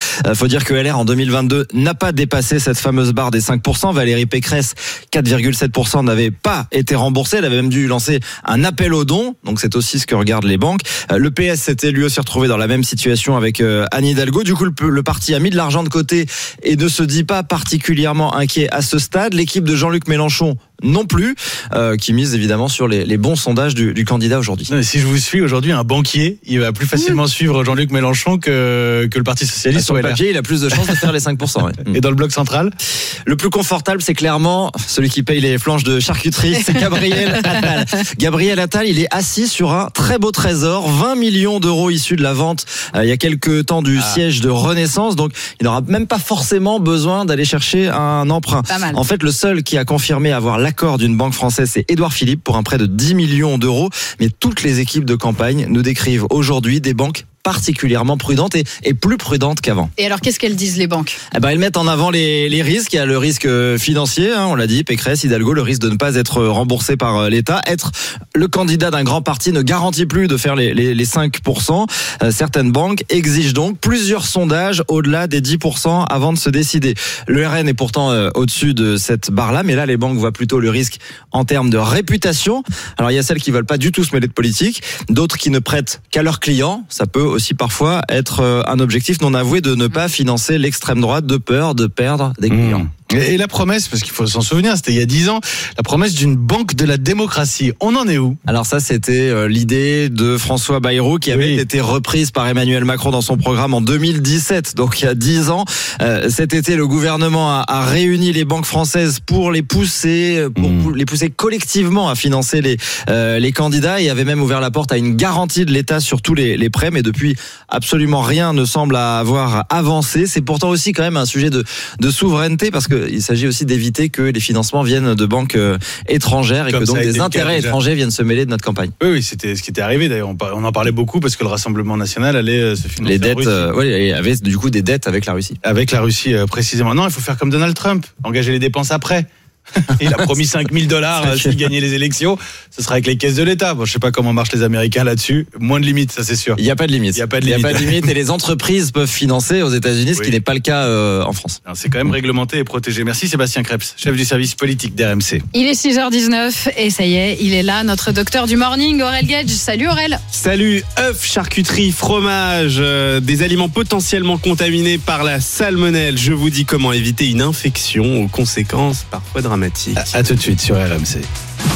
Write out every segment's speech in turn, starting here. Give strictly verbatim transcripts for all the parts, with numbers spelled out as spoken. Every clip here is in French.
Euh, faut dire que L R en deux mille vingt-deux n'a pas dépassé cette fameuse barre des cinq pour cent. Valérie Pécresse, quatre virgule sept pour cent n'avait pas été remboursée. Elle avait même dû lancer un appel aux dons. Donc c'est aussi ce que regardent les banques. Euh, le P S s'était lui aussi retrouvé dans la même situation avec euh, Anne Hidalgo. Du coup, le, le parti a mis de l'argent de côté et ne se dit pas particulièrement inquiet à ce stade. L'équipe de Jean-Luc Mélenchon non plus, euh, qui mise évidemment sur les, les bons sondages du, du candidat aujourd'hui. Non, si je vous suis aujourd'hui, un banquier, il va plus facilement mmh. suivre Jean-Luc Mélenchon que, que le Parti Socialiste. Sur le papier, il a plus de chances de faire les cinq pour cent. Ouais. Et dans le bloc central, le plus confortable, c'est clairement celui qui paye les flanches de charcuterie, c'est Gabriel Attal. Gabriel Attal, il est assis sur un très beau trésor, vingt millions d'euros issus de la vente euh, il y a quelques temps du ah. siège de Renaissance, donc il n'aura même pas forcément besoin d'aller chercher un emprunt. En fait, le seul qui a confirmé avoir l'accord d'une banque française, c'est Édouard Philippe pour un prêt de dix millions d'euros. Mais toutes les équipes de campagne nous décrivent aujourd'hui des banques particulièrement prudentes et, et plus prudentes qu'avant. Et alors, qu'est-ce qu'elles disent, les banques ? Eh ben, elles mettent en avant les, les risques. Il y a le risque financier, hein, on l'a dit, Pécresse, Hidalgo, le risque de ne pas être remboursé par l'État. Être le candidat d'un grand parti ne garantit plus de faire les, les, les cinq pour cent. Euh, certaines banques exigent donc plusieurs sondages au-delà des dix pour cent avant de se décider. Le R N est pourtant euh, au-dessus de cette barre-là, mais là, les banques voient plutôt le risque en termes de réputation. Alors, il y a celles qui veulent pas du tout se mêler de politique, d'autres qui ne prêtent qu'à leurs clients. Ça peut aussi parfois être un objectif non avoué de ne pas financer l'extrême droite de peur de perdre des clients. Mmh. Et la promesse, parce qu'il faut s'en souvenir, c'était il y a dix ans, la promesse d'une banque de la démocratie. On en est où ? Alors ça, c'était l'idée de François Bayrou qui avait oui. été reprise par Emmanuel Macron dans son programme en deux mille dix-sept, donc il y a dix ans. Euh, cet été, le gouvernement a, a réuni les banques françaises pour les pousser, pour mmh. les pousser collectivement à financer les euh, les candidats. Il avait même ouvert la porte à une garantie de l'État sur tous les, les prêts, mais depuis, absolument rien ne semble avoir avancé. C'est pourtant aussi quand même un sujet de, de souveraineté, parce que il s'agit aussi d'éviter que les financements viennent de banques étrangères et Comme que donc des intérêts étrangers viennent se mêler de notre campagne. Oui, oui, c'était ce qui était arrivé d'ailleurs. On en parlait beaucoup parce que le Rassemblement national allait se financer. Les dettes, euh, oui, et avait du coup des dettes avec la Russie. Avec la Russie euh, précisément. Non, il faut faire comme Donald Trump, engager les dépenses après. Il a promis cinq mille dollars s'il gagnait les élections. Ce sera avec les caisses de l'État. Bon, je sais pas comment marchent les Américains là-dessus. Moins de limites, ça c'est sûr. Il n'y a pas de limite. Il n'y a pas de limite. Il n'y a pas de limite et les entreprises peuvent financer aux États-Unis, ce oui. qui n'est pas le cas euh, en France. Non, c'est quand même réglementé et protégé. Merci Sébastien Krebs, chef du service politique d'R M C. Il est six heures dix-neuf et ça y est, il est là, notre docteur du morning, Aurel Gage. Salut Aurel. Salut. Œufs, charcuterie, fromage, euh, des aliments potentiellement contaminés par la salmonelle. Je vous dis comment éviter une infection aux conséquences parfois dramatiques. À, à tout de suite sur R M C.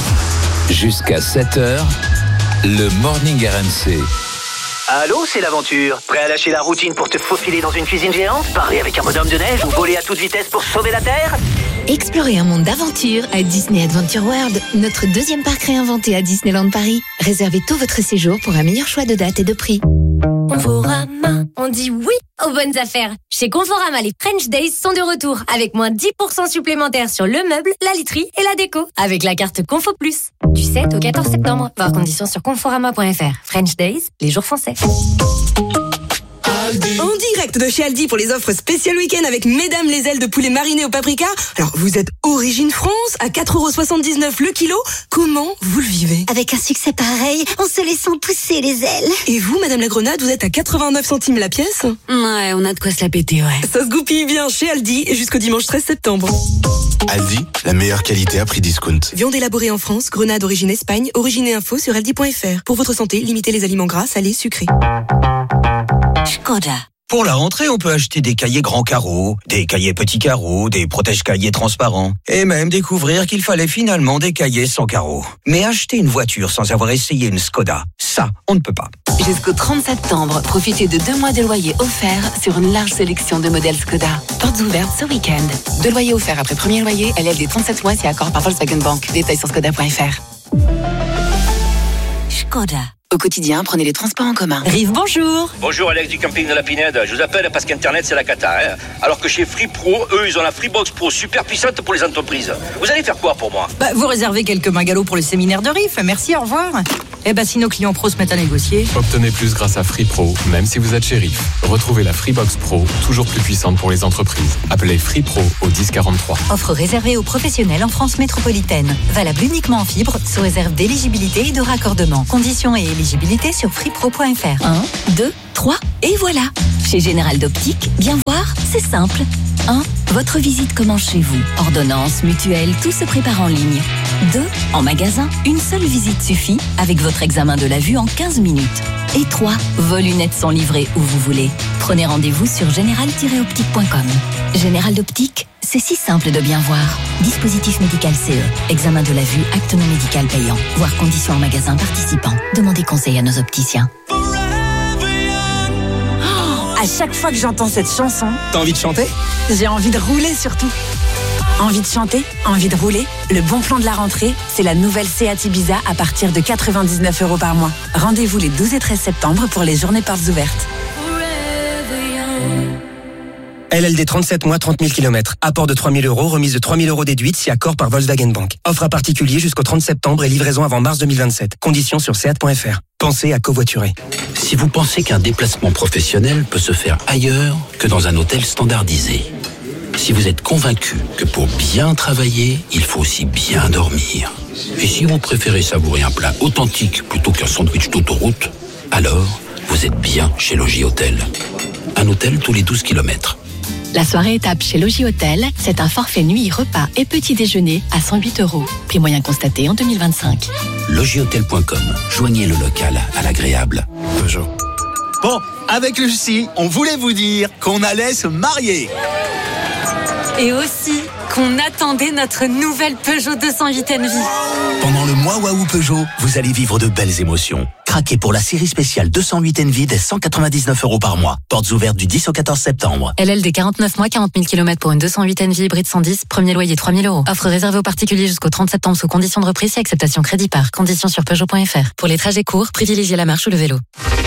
Jusqu'à sept heures, le Morning R M C. Allô, c'est l'aventure. Prêt à lâcher la routine pour te faufiler dans une cuisine géante, parler avec un bonhomme de neige ou voler à toute vitesse pour sauver la Terre ? Explorez un monde d'aventure à Disney Adventure World, notre deuxième parc réinventé à Disneyland Paris. Réservez tout votre séjour pour un meilleur choix de date et de prix. Conforama, on dit oui aux bonnes affaires. Chez Conforama, les French Days sont de retour avec moins dix pour cent supplémentaires sur le meuble, la literie et la déco avec la carte Confo Plus. Du sept au quatorze septembre. Voir conditions sur conforama point f r. French Days, les jours français. En direct de chez Aldi pour les offres spéciales week-end avec mesdames les ailes de poulet marinées au paprika. Alors, vous êtes origine France à quatre euros soixante-dix-neuf le kilo. Comment vous le vivez ? Avec un succès pareil, en se laissant pousser les ailes. Et vous, madame la Grenade, vous êtes à quatre-vingt-neuf centimes la pièce ? Ouais, on a de quoi se la péter, ouais. Ça se goupille bien chez Aldi jusqu'au dimanche treize septembre. Aldi, la meilleure qualité à prix discount. Viande élaborée en France, Grenade origine Espagne, origine et info sur aldi point f r. Pour votre santé, limitez les aliments gras, salés, sucrés. Škoda. Pour la rentrée, on peut acheter des cahiers grands carreaux, des cahiers petits carreaux, des protège-cahiers transparents, et même découvrir qu'il fallait finalement des cahiers sans carreaux. Mais acheter une voiture sans avoir essayé une Škoda, ça, on ne peut pas. Jusqu'au trente septembre, profitez de deux mois de loyer offerts sur une large sélection de modèles Škoda. Portes ouvertes ce week-end. Deux loyers offerts après premier loyer, L L D trente-sept mois si accord par Volkswagen Bank. Détails sur škoda point f r. Škoda. Au quotidien, prenez les transports en commun. Rive, bonjour. Bonjour, Alex du camping de la Pinède. Je vous appelle parce qu'Internet, c'est la cata. Hein. Alors que chez Free Pro, eux, ils ont la Freebox Pro super puissante pour les entreprises. Vous allez faire quoi pour moi ? Bah, vous réservez quelques magalos pour le séminaire de Rive. Merci, au revoir. Eh ben, si nos clients pros se mettent à négocier. Obtenez plus grâce à Free Pro, même si vous êtes shérif. Retrouvez la Freebox Pro, toujours plus puissante pour les entreprises. Appelez Free Pro au dix quarante-trois. Offre réservée aux professionnels en France métropolitaine. Valable uniquement en fibre, sous réserve d'éligibilité et de raccordement. Conditions et éligibilité sur freepro point f r. un, deux, trois, et voilà. Chez Général d'Optique, bien voir, c'est simple. un. Votre visite commence chez vous. Ordonnance, mutuelle, tout se prépare en ligne. deux. En magasin, une seule visite suffit avec votre examen de la vue en quinze minutes. Et trois. Vos lunettes sont livrées où vous voulez. Prenez rendez-vous sur général tiret optique point com. Général d'Optique, c'est si simple de bien voir. Dispositif médical C E. Examen de la vue, acte non médical payant. Voir conditions en magasin participant. Demandez conseil à nos opticiens. À chaque fois que j'entends cette chanson, t'as envie de chanter ? J'ai envie de rouler surtout. Envie de chanter, envie de rouler. Le bon plan de la rentrée, c'est la nouvelle Seat Ibiza à partir de quatre-vingt-dix-neuf euros par mois. Rendez-vous les douze et treize septembre pour les journées portes ouvertes. L L D trente-sept mois, trente mille kilomètres. Apport de trois mille euros, remise de trois mille euros déduite si accord par Volkswagen Bank. Offre à particulier jusqu'au trente septembre et livraison avant mars deux mille vingt-sept. Conditions sur seat point f r. Pensez à covoiturer. Si vous pensez qu'un déplacement professionnel peut se faire ailleurs que dans un hôtel standardisé, si vous êtes convaincu que pour bien travailler, il faut aussi bien dormir, et si vous préférez savourer un plat authentique plutôt qu'un sandwich d'autoroute, alors vous êtes bien chez Logis Hôtel. Un hôtel tous les douze kilomètres. La soirée étape chez Logis Hôtel, c'est un forfait nuit, repas et petit déjeuner à cent huit euros. Prix moyen constaté en deux mille vingt-cinq. logis hôtel point com. Joignez le local à l'agréable. Peugeot. Bon, avec Lucie, on voulait vous dire qu'on allait se marier. Et aussi qu'on attendait notre nouvelle Peugeot deux cent huit Envie. Pendant le mois Waouh Peugeot, vous allez vivre de belles émotions. Craquez pour la série spéciale deux cent huit Envie dès cent quatre-vingt-dix-neuf euros par mois. Portes ouvertes du dix au quatorze septembre. L L D quarante-neuf mois, quarante mille kilomètres pour une deux cent huit Envie hybride cent dix, premier loyer trois mille euros. Offre réservée aux particuliers jusqu'au trente septembre sous conditions de reprise et acceptation crédit par. Conditions sur peugeot point f r. Pour les trajets courts, privilégiez la marche ou le vélo.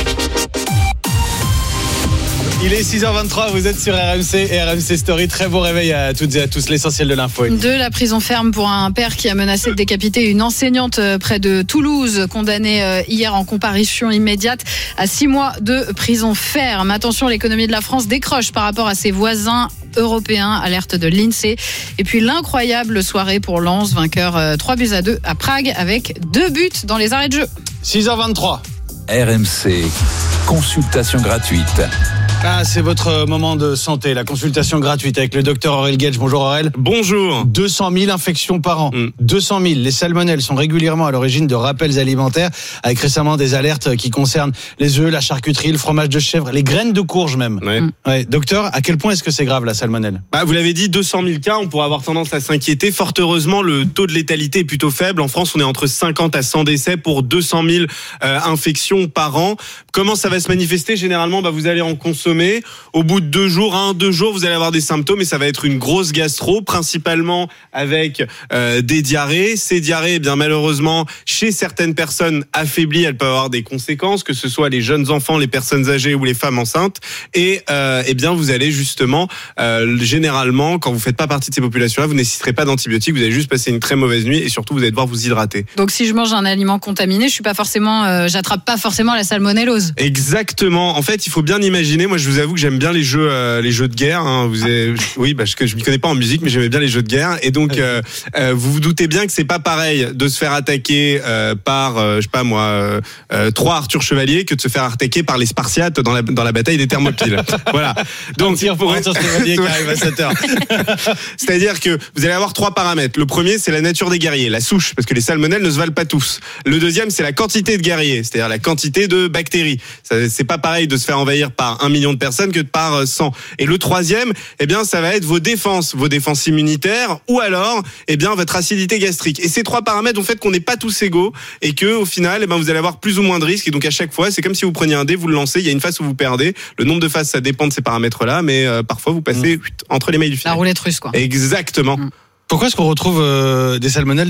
Il est six heures vingt-trois, vous êtes sur R M C et R M C Story. Très beau réveil à toutes et à tous, l'essentiel de l'info. De la prison ferme pour un père qui a menacé de décapiter une enseignante près de Toulouse, condamnée hier en comparution immédiate à six mois de prison ferme. Attention, l'économie de la France décroche par rapport à ses voisins européens, alerte de l'INSEE. Et puis l'incroyable soirée pour Lens, vainqueur trois buts à deux à Prague avec deux buts dans les arrêts de jeu. six heures vingt-trois. R M C, consultation gratuite. Ah, c'est votre moment de santé, la consultation gratuite avec le docteur Aurel Gage. Bonjour Aurel. Bonjour. deux cent mille infections par an. Mm. deux cent mille. Les salmonelles sont régulièrement à l'origine de rappels alimentaires, avec récemment des alertes qui concernent les œufs, la charcuterie, le fromage de chèvre, les graines de courge même. Ouais. Mm. Ouais. Docteur, à quel point est-ce que c'est grave la salmonelle ? Bah, vous l'avez dit, deux cent mille cas, on pourrait avoir tendance à s'inquiéter. Fort heureusement, le taux de létalité est plutôt faible. En France, on est entre cinquante à cent décès pour deux cent mille euh, infections par an. Comment ça va se manifester ? Généralement, bah, vous allez en consommer. Au bout de deux jours, un, deux jours, vous allez avoir des symptômes et ça va être une grosse gastro, principalement avec euh, des diarrhées. Ces diarrhées, eh bien malheureusement, chez certaines personnes affaiblies, elles peuvent avoir des conséquences, que ce soit les jeunes enfants, les personnes âgées ou les femmes enceintes. Et euh, eh bien, vous allez justement, euh, généralement, quand vous faites pas partie de ces populations-là, vous ne nécessiterez pas d'antibiotiques, vous allez juste passer une très mauvaise nuit et surtout, vous allez devoir vous hydrater. Donc, si je mange un aliment contaminé, je suis pas forcément, euh, j'attrape pas forcément la salmonellose. Exactement. En fait, il faut bien imaginer. Moi, je vous avoue que j'aime bien les jeux, euh, les jeux de guerre. Hein. Vous avez, oui, parce que je m'y connais pas en musique, mais j'aimais bien les jeux de guerre. Et donc, euh, euh, vous vous doutez bien que c'est pas pareil de se faire attaquer euh, par, euh, je sais pas moi, euh, euh, trois Arthur Chevalier que de se faire attaquer par les Spartiates dans la dans la bataille des Thermopyles. Voilà. Donc, pour Arthur Chevalier qui arrive à sept heures. C'est-à-dire que vous allez avoir trois paramètres. Le premier, c'est la nature des guerriers, la souche, parce que les salmonelles ne se valent pas tous. Le deuxième, c'est la quantité de guerriers, c'est-à-dire la quantité de bactéries. Ça, c'est pas pareil de se faire envahir par un million de personnes que par cent. Et le troisième, eh bien, ça va être vos défenses, vos défenses immunitaires, ou alors, eh bien, votre acidité gastrique. Et ces trois paramètres ont fait qu'on n'est pas tous égaux et que, au final, eh ben, vous allez avoir plus ou moins de risques. Et donc, à chaque fois, c'est comme si vous preniez un dé, vous le lancez. Il y a une phase où vous perdez. Le nombre de phases, ça dépend de ces paramètres-là, mais euh, parfois, vous passez mmh. entre les mailles du filet. La roulette russe, quoi. Exactement. Mmh. Pourquoi est-ce qu'on retrouve euh, des salmonelles dans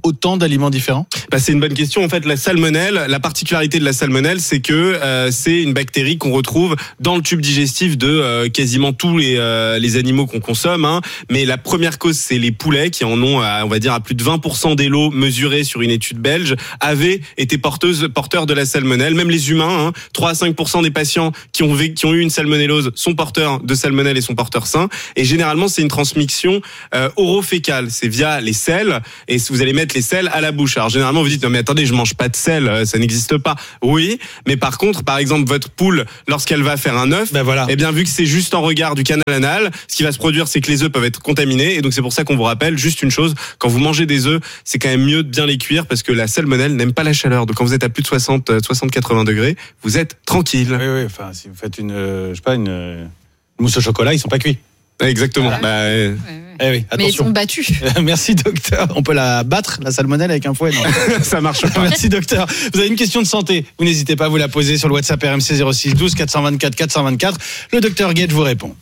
autant d'aliments différents? Bah, c'est une bonne question. En fait, la salmonelle, la particularité de la salmonelle, c'est que euh, c'est une bactérie qu'on retrouve dans le tube digestif de euh, quasiment tous les euh, les animaux qu'on consomme. Hein. Mais la première cause, c'est les poulets qui en ont, à, on va dire, à plus de vingt pour cent des lots mesurés sur une étude belge avaient été porteuses, porteurs de la salmonelle. Même les humains, hein, trois à cinq pour cent des patients qui ont qui ont eu une salmonellose sont porteurs de salmonelle et sont porteurs sains. Et généralement, c'est une transmission euh, orofécale. C'est via les selles, et vous allez mettre les selles à la bouche. Alors généralement, vous dites non mais attendez, je mange pas de sel, ça n'existe pas. Oui, mais par contre, par exemple, votre poule, lorsqu'elle va faire un œuf, ben voilà. Eh bien vu que c'est juste en regard du canal anal, ce qui va se produire, c'est que les œufs peuvent être contaminés, et donc c'est pour ça qu'on vous rappelle juste une chose, quand vous mangez des œufs, c'est quand même mieux de bien les cuire parce que la salmonelle n'aime pas la chaleur. Donc quand vous êtes à plus de soixante, soixante, quatre-vingts degrés, vous êtes tranquille. Oui, oui. Enfin, si vous faites une, euh, je sais pas, une, une mousse au chocolat, ils sont pas cuits. Exactement. Voilà. Bah, euh... Eh oui, attention. Mais ils sont battus. Merci docteur. On peut la battre, la salmonelle, avec un fouet? Non. Ça marche pas. Merci docteur. Vous avez une question de santé, vous n'hésitez pas à vous la poser sur le WhatsApp R M C zéro six douze quatre cent vingt-quatre quatre cent vingt-quatre. Le docteur Guette vous répond.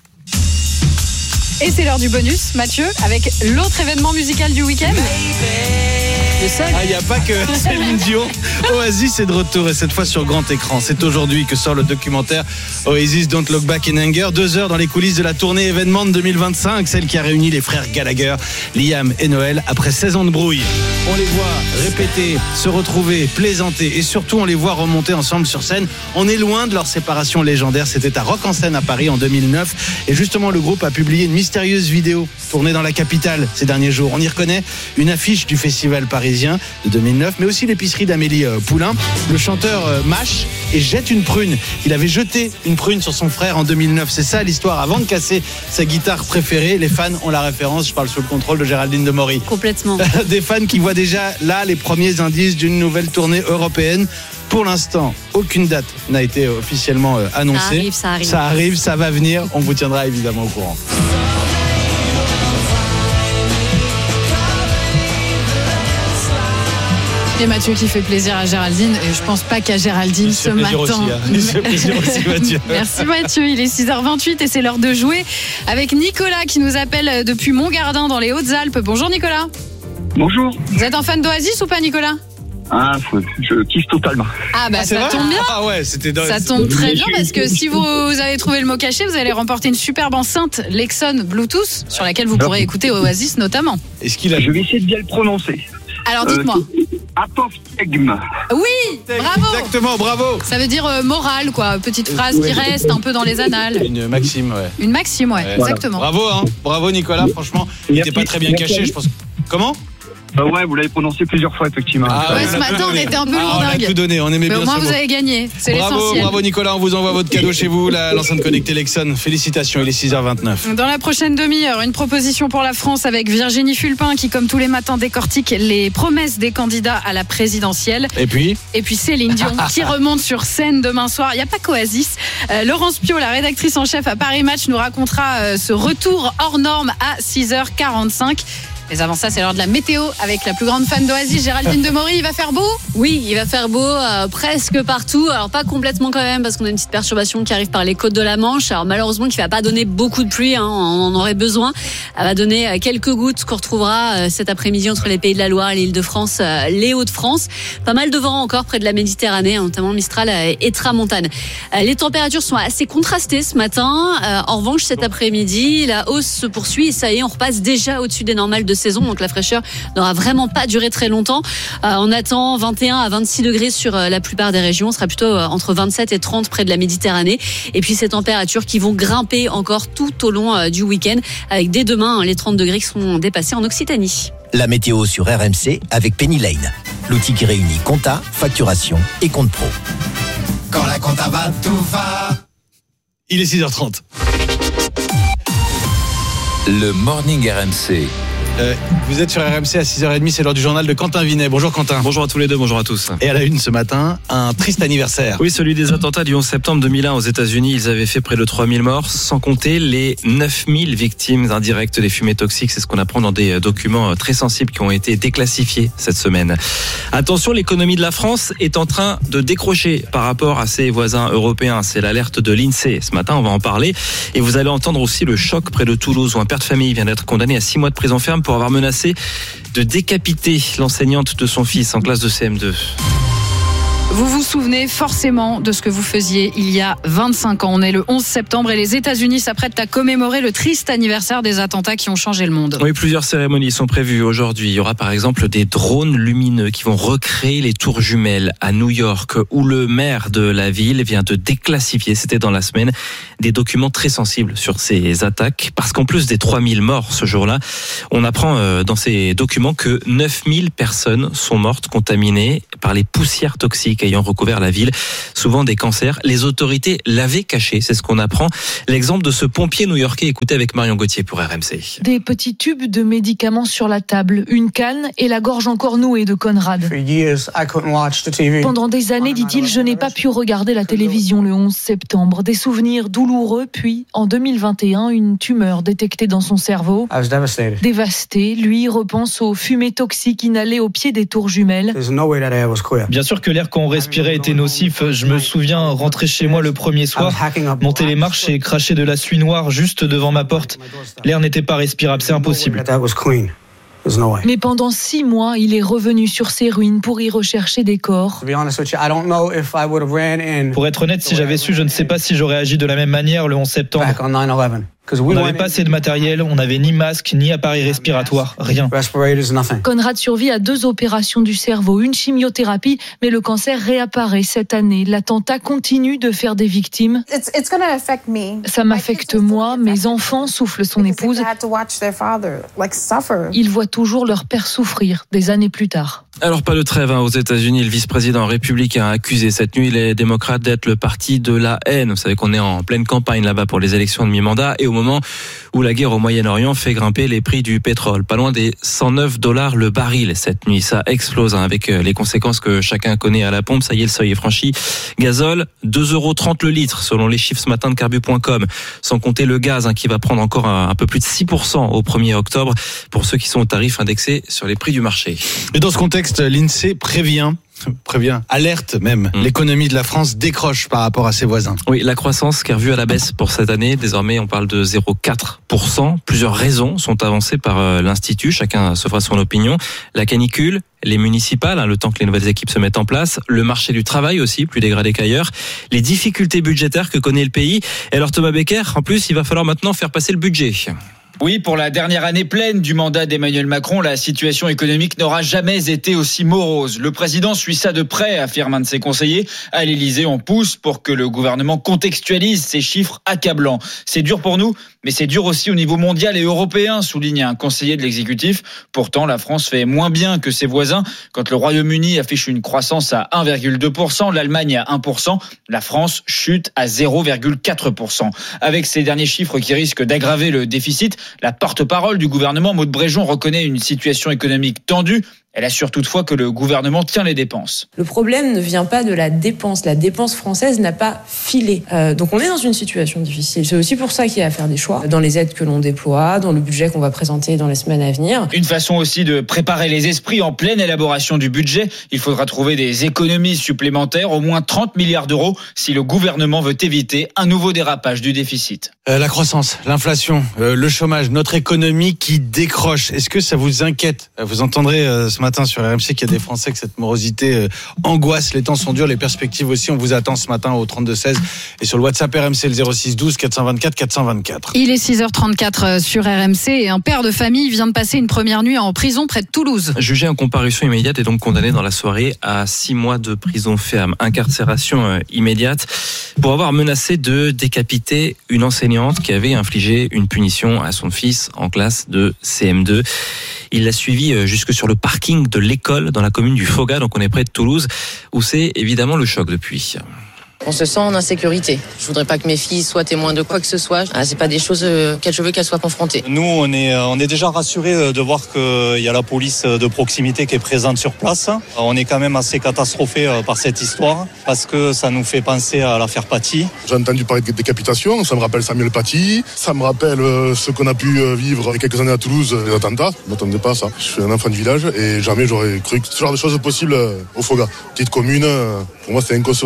Et c'est l'heure du bonus, Mathieu, avec l'autre événement musical du week-end. Le seul. Ah, il n'y a pas que Céline Dion. Oasis est de retour, et cette fois sur grand écran. C'est aujourd'hui que sort le documentaire Oasis Don't Look Back in Anger. Deux heures dans les coulisses de la tournée événement de deux mille vingt-cinq, celle qui a réuni les frères Gallagher, Liam et Noël, après seize ans de brouille. On les voit répéter, se retrouver, plaisanter, et surtout on les voit remonter ensemble sur scène. On est loin de leur séparation légendaire. C'était à Rock en Seine à Paris en deux mille neuf, et justement le groupe a publié une mystérieuse vidéo tournée dans la capitale ces derniers jours. On y reconnaît une affiche du festival parisien de deux mille neuf, mais aussi l'épicerie d'Amélie Poulain. Le chanteur mâche et jette une prune. Il avait jeté une prune sur son frère en deux mille neuf. C'est ça l'histoire. Avant de casser sa guitare préférée, les fans ont la référence. Je parle sous le contrôle de Géraldine de Maury. Complètement. Des fans qui voient déjà là les premiers indices d'une nouvelle tournée européenne. Pour l'instant, aucune date n'a été officiellement annoncée. Ça arrive, ça arrive. Ça arrive, ça va venir. On vous tiendra évidemment au courant. Et Mathieu qui fait plaisir à Géraldine, et je pense pas qu'à Géraldine ce matin. Aussi, hein. Il fait plaisir aussi, Mathieu. Merci Mathieu, il est six heures vingt-huit et c'est l'heure de jouer avec Nicolas qui nous appelle depuis Montgardin dans les Hautes-Alpes. Bonjour Nicolas. Bonjour. Vous êtes un fan d'Oasis ou pas Nicolas? Ah, je kiffe totalement. Ah bah ah, ça tombe bien. Ah ouais, c'était ça tombe très bien parce que si vous avez trouvé le mot caché, vous allez remporter une superbe enceinte Lexon Bluetooth sur laquelle vous pourrez écouter Oasis notamment. Est-ce qu'il a... Je vais essayer de bien le prononcer. Alors dites-moi. Euh, Apophthegme. Oui, bravo. Exactement, bravo. Ça veut dire euh, morale, quoi. Petite phrase qui reste un peu dans les annales. Une maxime, ouais. Une maxime, ouais, ouais. Exactement. Bravo, hein. Bravo Nicolas, franchement. Il n'était pas très bien Merci. caché, je pense. Comment? Euh, ouais, vous l'avez prononcé plusieurs fois, effectivement. Ah, ouais, ce matin, on était un peu lourdingue. Ah, on a tout donné, on aimait Mais bien au moins, ce vous mot. avez gagné. C'est bravo, l'essentiel. bravo Nicolas, on vous envoie votre cadeau chez vous, la, l'enceinte connectée Lexon. Félicitations, il est six heures vingt-neuf. Dans la prochaine demi-heure, une proposition pour la France avec Virginie Fulpin qui, comme tous les matins, décortique les promesses des candidats à la présidentielle. Et puis Et puis Céline Dion qui remonte sur scène demain soir. Il n'y a pas qu'Oasis. Euh, Laurence Pio, la rédactrice en chef à Paris Match, nous racontera euh, ce retour hors norme à six heures quarante-cinq. Mais avant ça, c'est l'heure de la météo avec la plus grande fan d'Oasis, Géraldine de Maury. Il va faire beau? Oui, il va faire beau euh, presque partout. Alors pas complètement quand même parce qu'on a une petite perturbation qui arrive par les côtes de la Manche. Alors malheureusement qui va pas donner beaucoup de pluie, hein, on en aurait besoin. Elle va donner euh, quelques gouttes qu'on retrouvera euh, cet après-midi entre les Pays de la Loire, l'Île-de-France, euh, les Hauts-de-France. Pas mal de vent encore près de la Méditerranée, hein, notamment Mistral euh, et Tramontane. Euh, les températures sont assez contrastées ce matin. Euh, en revanche, cet après-midi, la hausse se poursuit et ça y est, on repasse déjà au-dessus des normales de saison, donc la fraîcheur n'aura vraiment pas duré très longtemps. Euh, on attend vingt et un à vingt-six degrés sur euh, la plupart des régions, on sera plutôt euh, entre vingt-sept et trente près de la Méditerranée, et puis ces températures qui vont grimper encore tout au long euh, du week-end, avec dès demain hein, les trente degrés qui seront dépassés en Occitanie. La météo sur R M C avec Penny Lane, l'outil qui réunit compta, facturation et compte pro. Quand la compta va, tout va. Il est six heures trente. Le Morning R M C. Euh, vous êtes sur R M C à six heures trente, c'est l'heure du journal de Quentin Vinet. Bonjour Quentin. Bonjour à tous les deux, bonjour à tous. Et à la une ce matin, un triste anniversaire. Oui, celui des attentats du onze septembre deux mille un aux États-Unis. Ils avaient fait près de trois mille morts, sans compter les neuf mille victimes indirectes des fumées toxiques. C'est ce qu'on apprend dans des documents très sensibles qui ont été déclassifiés cette semaine. Attention, l'économie de la France est en train de décrocher par rapport à ses voisins européens. C'est l'alerte de l'INSEE. Ce matin, on va en parler. Et vous allez entendre aussi le choc près de Toulouse où un père de famille vient d'être condamné à six mois de prison ferme pour avoir menacé de décapiter l'enseignante de son fils en classe de C M deux. Vous vous souvenez forcément de ce que vous faisiez il y a vingt-cinq ans. On est le onze septembre et les États-Unis s'apprêtent à commémorer le triste anniversaire des attentats qui ont changé le monde. Oui, plusieurs cérémonies sont prévues aujourd'hui. Il y aura par exemple des drones lumineux qui vont recréer les tours jumelles à New York, où le maire de la ville vient de déclassifier, c'était dans la semaine, des documents très sensibles sur ces attaques. Parce qu'en plus des trois mille morts ce jour-là, on apprend dans ces documents que neuf mille personnes sont mortes contaminées par les poussières toxiques ayant recouvert la ville, souvent des cancers. Les autorités l'avaient caché, c'est ce qu'on apprend. L'exemple de ce pompier new-yorkais, écoutez avec Marion Gauthier pour R M C. Des petits tubes de médicaments sur la table, une canne et la gorge encore nouée de Conrad. Pendant des années, dit-il, je n'ai pas pu regarder la télévision le onze septembre. Des souvenirs douloureux, puis en deux mille vingt et un, une tumeur détectée dans son cerveau. Dévasté, lui repense aux fumées toxiques inhalées au pied des tours jumelles. Bien sûr que l'air qu'on respirait était nocif. Je me souviens rentrer chez moi le premier soir, monter les marches et cracher de la suie noire juste devant ma porte. L'air n'était pas respirable, c'est impossible. Mais pendant six mois, il est revenu sur ces ruines pour y rechercher des corps. Pour être honnête, si j'avais su, je ne sais pas si j'aurais agi de la même manière le onze septembre. On n'avait pas assez de matériel, on n'avait ni masque, ni appareil respiratoire, rien. Conrad survit à deux opérations du cerveau, une chimiothérapie, mais le cancer réapparaît cette année. L'attentat continue de faire des victimes. Ça m'affecte moi, mes enfants, souffle son épouse. Ils voient toujours leur père souffrir des années plus tard. Alors pas de trêve hein, aux États-Unis. Le vice-président républicain a accusé cette nuit les démocrates d'être le parti de la haine. Vous savez qu'on est en pleine campagne là-bas pour les élections de mi-mandat et au moment où la guerre au Moyen-Orient fait grimper les prix du pétrole. Pas loin des cent neuf dollars le baril cette nuit. Ça explose hein, avec les conséquences que chacun connaît à la pompe. Ça y est, le seuil est franchi. Gazole, deux euros trente le litre selon les chiffres ce matin de carbu point com. Sans compter le gaz hein, qui va prendre encore un, un peu plus de six pour cent au premier octobre pour ceux qui sont au tarif indexé sur les prix du marché. Et dans ce contexte, l'INSEE prévient prévient, alerte même, mmh. l'économie de la France décroche par rapport à ses voisins. Oui, la croissance qui est revue à la baisse pour cette année. Désormais, on parle de zéro virgule quatre pour cent. Plusieurs raisons sont avancées par euh, l'Institut. Chacun se fera son opinion. La canicule, les municipales, hein, le temps que les nouvelles équipes se mettent en place. Le marché du travail aussi, plus dégradé qu'ailleurs. Les difficultés budgétaires que connaît le pays. Et alors Thomas Becker, en plus, il va falloir maintenant faire passer le budget. Oui, pour la dernière année pleine du mandat d'Emmanuel Macron, la situation économique n'aura jamais été aussi morose. Le président suit ça de près, affirme un de ses conseillers. À l'Élysée, on pousse pour que le gouvernement contextualise ces chiffres accablants. C'est dur pour nous, mais c'est dur aussi au niveau mondial et européen, souligne un conseiller de l'exécutif. Pourtant, la France fait moins bien que ses voisins. Quand le Royaume-Uni affiche une croissance à un virgule deux pour cent, l'Allemagne à un pour cent, la France chute à zéro virgule quatre pour cent. Avec ces derniers chiffres qui risquent d'aggraver le déficit, la porte-parole du gouvernement, Maud Bréjon, reconnaît une situation économique tendue. Elle assure toutefois que le gouvernement tient les dépenses. Le problème ne vient pas de la dépense. La dépense française n'a pas filé. Euh, donc on est dans une situation difficile. C'est aussi pour ça qu'il y a à faire des choix dans les aides que l'on déploie, dans le budget qu'on va présenter dans les semaines à venir. Une façon aussi de préparer les esprits en pleine élaboration du budget. Il faudra trouver des économies supplémentaires, au moins trente milliards d'euros, si le gouvernement veut éviter un nouveau dérapage du déficit. Euh, la croissance, l'inflation, euh, le chômage, notre économie qui décroche. Est-ce que ça vous inquiète ? Vous entendrez euh, ce matin sur R M C qu'il y a des Français que cette morosité euh, angoisse. Les temps sont durs, les perspectives aussi. On vous attend ce matin au trente-deux seize et sur le WhatsApp R M C le zéro six douze quatre cent vingt-quatre quatre cent vingt-quatre. Il est six heures trente-quatre sur R M C et un père de famille vient de passer une première nuit en prison près de Toulouse. Jugé en comparution immédiate et donc condamné dans la soirée à six mois de prison ferme, incarcération euh, immédiate pour avoir menacé de décapiter une enseignante qui avait infligé une punition à son fils en classe de C M deux. Il l'a suivi jusque sur le parking de l'école dans la commune du Foga, donc on est près de Toulouse, où c'est évidemment le choc depuis. On se sent en insécurité. Je voudrais pas que mes filles soient témoins de quoi que ce soit. Ah, c'est pas des choses auxquelles je veux qu'elles soient confrontées. Nous, on est, on est déjà rassurés de voir qu'il y a la police de proximité qui est présente sur place. On est quand même assez catastrophés par cette histoire parce que ça nous fait penser à l'affaire Paty. J'ai entendu parler de décapitation, ça me rappelle Samuel Paty, ça me rappelle ce qu'on a pu vivre il y a quelques années à Toulouse, les attentats. Je ne m'attendais pas à ça. Je suis un enfant de village et jamais j'aurais cru que ce genre de choses possible au Foga. Petite commune, pour moi c'était inconcevable.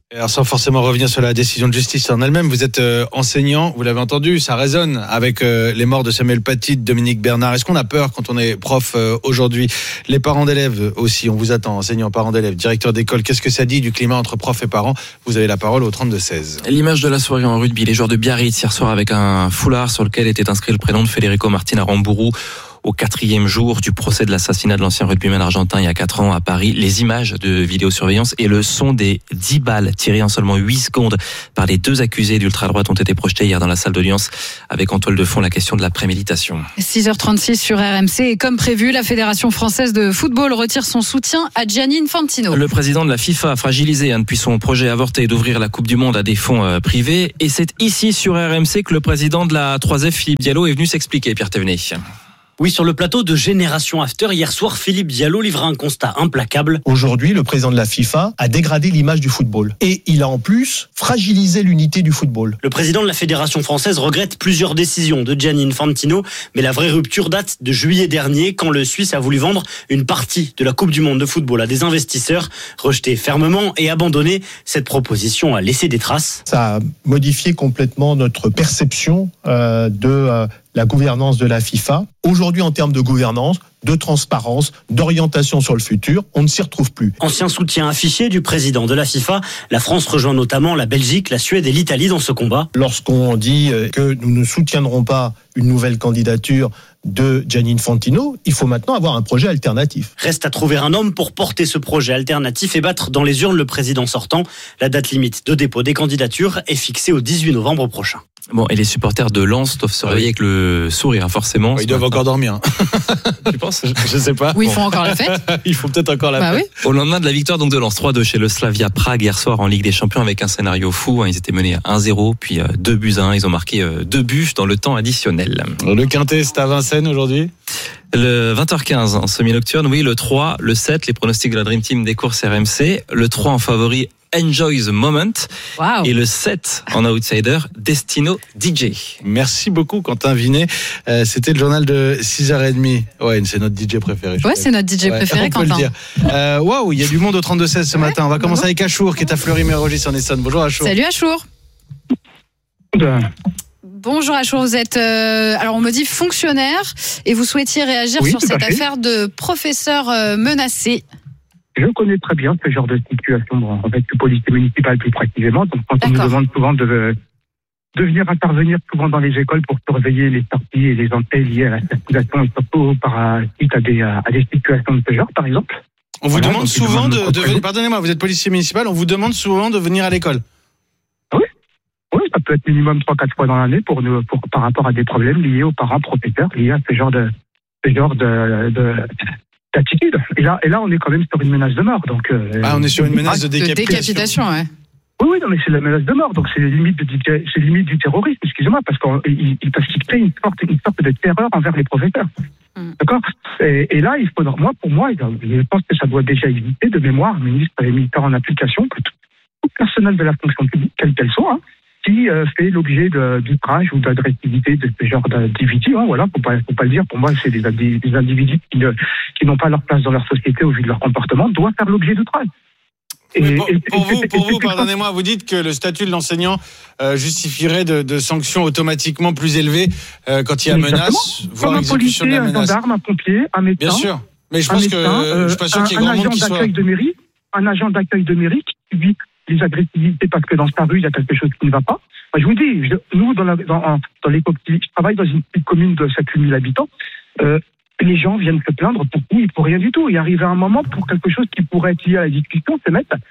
Alors sans forcément revenir sur la décision de justice en elle-même, vous êtes euh, enseignant, vous l'avez entendu, ça résonne avec euh, les morts de Samuel Paty, de Dominique Bernard. Est-ce qu'on a peur quand on est prof euh, aujourd'hui? Les parents d'élèves aussi, on vous attend, enseignants, parents d'élèves, directeurs d'école. Qu'est-ce que ça dit du climat entre profs et parents? Vous avez la parole au trente-deux seize. L'image de la soirée en rugby, les joueurs de Biarritz hier soir avec un foulard sur lequel était inscrit le prénom de Federico Martin Aramburu. Au quatrième jour du procès de l'assassinat de l'ancien rugbyman argentin il y a quatre ans à Paris, les images de vidéosurveillance et le son des dix balles tirées en seulement huit secondes par les deux accusés d'ultra-droite ont été projetés hier dans la salle d'audience avec en toile de fond la question de la préméditation. six heures trente-six sur R M C et comme prévu, la Fédération française de football retire son soutien à Gianni Infantino. Le président de la FIFA a fragilisé hein, depuis son projet avorté d'ouvrir la Coupe du Monde à des fonds euh, privés et c'est ici sur R M C que le président de la trois F, Philippe Diallo, est venu s'expliquer, Pierre Thévenet. Oui, sur le plateau de Génération After, hier soir, Philippe Diallo livra un constat implacable. Aujourd'hui, le président de la FIFA a dégradé l'image du football. Et il a en plus fragilisé l'unité du football. Le président de la Fédération française regrette plusieurs décisions de Gianni Infantino, mais la vraie rupture date de juillet dernier, quand le Suisse a voulu vendre une partie de la Coupe du Monde de football à des investisseurs. Rejeté fermement et abandonné, cette proposition a laissé des traces. Ça a modifié complètement notre perception euh, de... Euh, la gouvernance de la FIFA. Aujourd'hui, en termes de gouvernance, de transparence, d'orientation sur le futur, on ne s'y retrouve plus. Ancien soutien affiché du président de la FIFA, la France rejoint notamment la Belgique, la Suède et l'Italie dans ce combat. Lorsqu'on dit que nous ne soutiendrons pas une nouvelle candidature de Gianni Infantino, il faut maintenant avoir un projet alternatif. Reste à trouver un homme pour porter ce projet alternatif et battre dans les urnes le président sortant. La date limite de dépôt des candidatures est fixée au dix-huit novembre prochain. Bon, et les supporters de Lens doivent se réveiller avec le sourire, forcément. Ils doivent encore dormir. Tu penses? Je sais pas. Oui, ils font encore la fête. Ils font peut-être encore la bah fête. Oui. Au lendemain de la victoire donc de Lens trois deux chez le Slavia Prague hier soir en Ligue des Champions avec un scénario fou. Ils étaient menés à un zéro, puis deux buts à un. Ils ont marqué deux buts dans le temps additionnel. Le Quintet, c'est à Vincennes aujourd'hui. Le vingt heures quinze en semi-nocturne, oui, le trois, le sept, les pronostics de la Dream Team des courses R M C. Le trois en favori, Enjoy the Moment. Wow. Et le sept en outsider, Destino D J. Merci beaucoup Quentin Vinet. Euh, c'était le journal de six heures trente. Ouais, c'est notre D J préféré. Ouais, c'est notre D J ouais, préféré, Quentin. Waouh, wow, il y a du monde au trente-deux seize ce ouais, matin. On va commencer avec Achour qui est à Fleury-Mérogis en Essonne. Bonjour Achour. Salut Achour. Bonjour Achour, vous êtes, euh, alors on me dit fonctionnaire et vous souhaitiez réagir oui, sur cette affaire de professeur euh, menacé. Je connais très bien ce genre de situation, bon, en fait, le policier municipal plus précisément. Donc, quand on nous demande souvent de, de venir intervenir souvent dans les écoles pour surveiller les sorties et les entrées liées à la circulation et surtout par suite à des, à des situations de ce genre, par exemple. On vous voilà, demande souvent de, de venir, pardonnez-moi, vous êtes policier municipal, on vous demande souvent de venir à l'école. Oui. Oui, ça peut être minimum trois quatre fois dans l'année pour nous, pour, par rapport à des problèmes liés aux parents professeurs, liés à ce genre de, ce genre de, de d'attitude. Et là, et là, on est quand même sur une menace de mort. Donc, euh, ah, on est sur une menace de décapitation. De décapitation, ouais. Oui, oui, non, mais c'est la menace de mort. Donc, c'est limite de, c'est limite du terrorisme, excusez-moi, parce qu'il, parce qu'il crée une sorte, une sorte de terreur envers les professeurs. Mm. D'accord. Et, et là, il faut, moi, pour moi, je pense que ça doit déjà éviter de mémoire. Le ministre avait mis ça en application que tout, tout personnel de la fonction publique, quelle qu'elle soit, hein, qui euh, fait l'objet de, d'outrage ou d'agressivité de ce genre d'individus, hein, voilà, faut pas, faut pas le dire. Pour moi, c'est des, des individus qui, ne, qui n'ont pas leur place dans leur société au vu de leur comportement, doivent faire l'objet d'outrage. Et, pour, et, pour et, vous, pour et, vous pardonnez-moi, vous dites que le statut de l'enseignant euh, justifierait de, de sanctions automatiquement plus élevées euh, quand il y a menace, voire exécution de la menace. Un gendarme, un pompier, un médecin. Bien sûr, mais je pense médecin, que euh, je suis pas sûr qu'il y ait grand monde qui soit. De mairie, un agent d'accueil de mairie qui subit les agressivités parce que dans sa rue il y a quelque chose qui ne va pas. Moi, je vous dis, je, nous dans, la, dans, dans les je travaille dans une petite commune de sept mille habitants. Euh, les gens viennent se plaindre pour tout et pour rien du tout. Il arrive un moment pour quelque chose qui pourrait être lié à la discussion, se mettre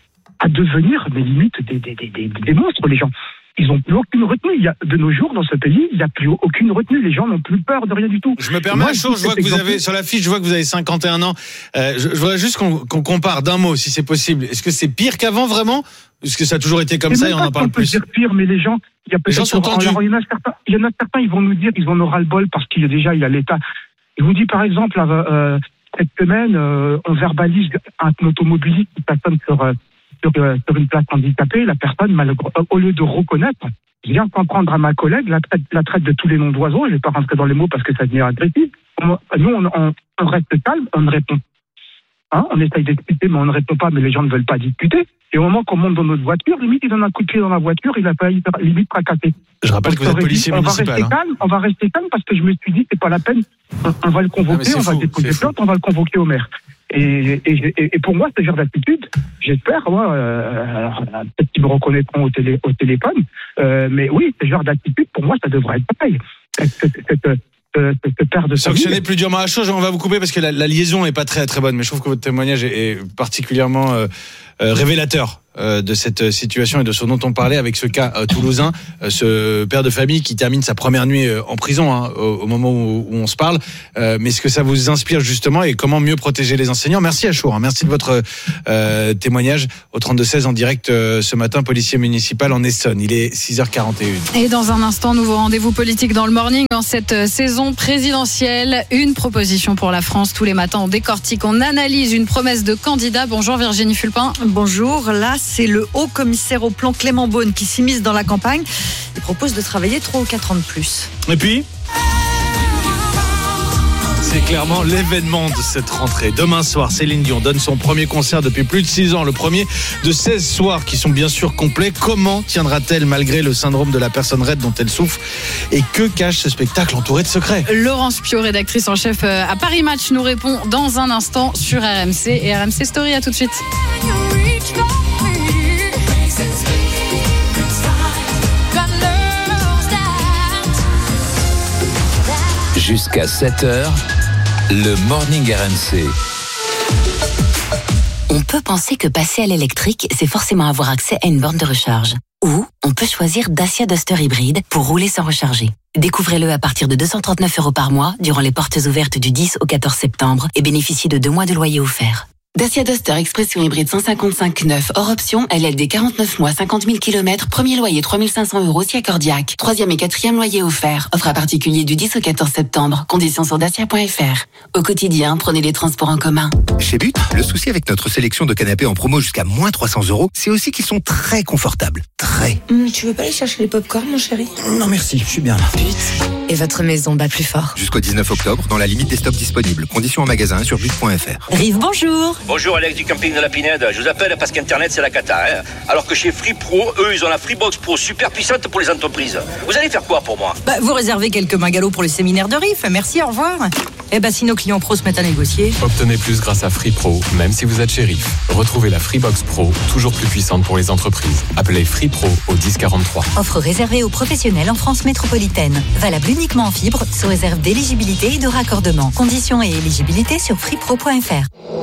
à devenir des limites des, des, des, des, des monstres. Les gens, ils n'ont plus aucune retenue. Il y a, de nos jours, dans ce pays, il n'y a plus aucune retenue. Les gens n'ont plus peur de rien du tout. Je me permets, je vois que vous avez, sur la fiche, je vois que vous avez cinquante et un ans. Euh, je, je voudrais juste qu'on, qu'on compare d'un mot, si c'est possible. Est-ce que c'est pire qu'avant, vraiment? Est-ce que ça a toujours été comme et ça et on en parle plus? On peut dire pire, mais les gens, il y a les gens sont tendus. Alors, il y en a certains, il y en a certains, ils vont nous dire, ils en aura le bol parce qu'il y a déjà, il y a l'État. Je vous dis, par exemple, euh, cette semaine, euh, on verbalise un automobiliste qui passe sur, euh, sur, euh, sur une place handicapée. La personne, malgré, euh, au lieu de reconnaître, vient s'en prendre à ma collègue, la traite, la traite de tous les noms d'oiseaux. Je ne vais pas rentrer dans les mots parce que ça devient agressif. On, nous, on, on, on reste calme, on ne répond. Hein, on essaye d'expliquer, mais on ne répond pas, mais les gens ne veulent pas discuter. Et au moment qu'on monte dans notre voiture, limite, il donne un coup de pied dans la voiture, il a failli limite fracasser. Je rappelle que vous êtes policier dit, municipal. On va rester hein. calme, on va rester calme parce que je me suis dit, c'est pas la peine, on, on va le convoquer, on va fou, déposer plainte, on va le convoquer au maire. Et, et, et pour moi, ce genre d'attitude, j'espère, moi, euh, alors, peut-être qu'ils me reconnaîtront au, télé, au téléphone, euh, mais oui, ce genre d'attitude, pour moi, ça devrait être pareil. Cette, cette, cette, cette paire de sanctionner plus durement la chose. On va vous couper parce que la, la liaison est pas très très bonne, mais je trouve que votre témoignage est, est particulièrement euh, euh, révélateur euh, de cette situation et de ce dont on parlait avec ce cas euh, toulousain, euh, ce père de famille qui termine sa première nuit euh, en prison hein, au, au moment où, où on se parle. Euh, mais ce que ça vous inspire justement et comment mieux protéger les enseignants. Merci Achour, hein, merci de votre euh, témoignage au trente-deux seize en direct euh, ce matin, policier municipal en Essonne. Il est six heures quarante et une. Et dans un instant, nouveau rendez-vous politique dans le morning en cette saison présidentielle. Une proposition pour la France. Tous les matins, on décortique, on analyse une promesse de candidat. Bonjour Virginie Fulpin. Bonjour, là c'est le haut commissaire au plan Clément Beaune qui s'immisce dans la campagne. Il propose de travailler trois ou quatre ans de plus. Et puis c'est clairement l'événement de cette rentrée. Demain soir, Céline Dion donne son premier concert depuis plus de six ans, le premier de seize soirs qui sont bien sûr complets. Comment tiendra-t-elle malgré le syndrome de la personne raide dont elle souffre? Et que cache ce spectacle entouré de secrets? Laurence Piot, rédactrice en chef à Paris Match, nous répond dans un instant sur R M C et R M C Story. À tout de suite. Jusqu'à sept heures, le Morning R M C. On peut penser que passer à l'électrique, c'est forcément avoir accès à une borne de recharge. Ou on peut choisir Dacia Duster hybride pour rouler sans recharger. Découvrez-le à partir de deux cent trente-neuf euros par mois durant les portes ouvertes du dix au quatorze septembre et bénéficiez de deux mois de loyer offert. Dacia Duster Expression hybride cent cinquante-cinq neuf hors option, L L D quarante-neuf mois, cinquante mille kilomètres, premier loyer trois mille cinq cents euros si accordiaque. Troisième et quatrième loyer offert. Offre à particulier du dix au quatorze septembre. Conditions sur dacia point f r. Au quotidien, prenez les transports en commun. Chez But, le souci avec notre sélection de canapés en promo jusqu'à moins trois cents euros, c'est aussi qu'ils sont très confortables. Très. Mmh, tu veux pas aller chercher les pop-corn, mon chéri? Non merci, je suis bien là. But. Et votre maison bat plus fort. Jusqu'au dix-neuf octobre, dans la limite des stocks disponibles. Conditions en magasin sur but point f r. Rive, bonjour. Bonjour Alex du camping de la Pinède, je vous appelle parce qu'Internet c'est la cata. Hein. Alors que chez Free Pro, eux ils ont la Freebox Pro super puissante pour les entreprises. Vous allez faire quoi pour moi? Bah, vous réservez quelques bungalows pour le séminaire de Riff. Merci, au revoir. Eh ben, si nos clients pros se mettent à négocier. Obtenez plus grâce à Free Pro, même si vous êtes chez Riff. Retrouvez la Freebox Pro, toujours plus puissante pour les entreprises. Appelez Free Pro au dix quarante-trois. Offre réservée aux professionnels en France métropolitaine. Valable uniquement en fibre, sous réserve d'éligibilité et de raccordement. Conditions et éligibilité sur freepro point f r.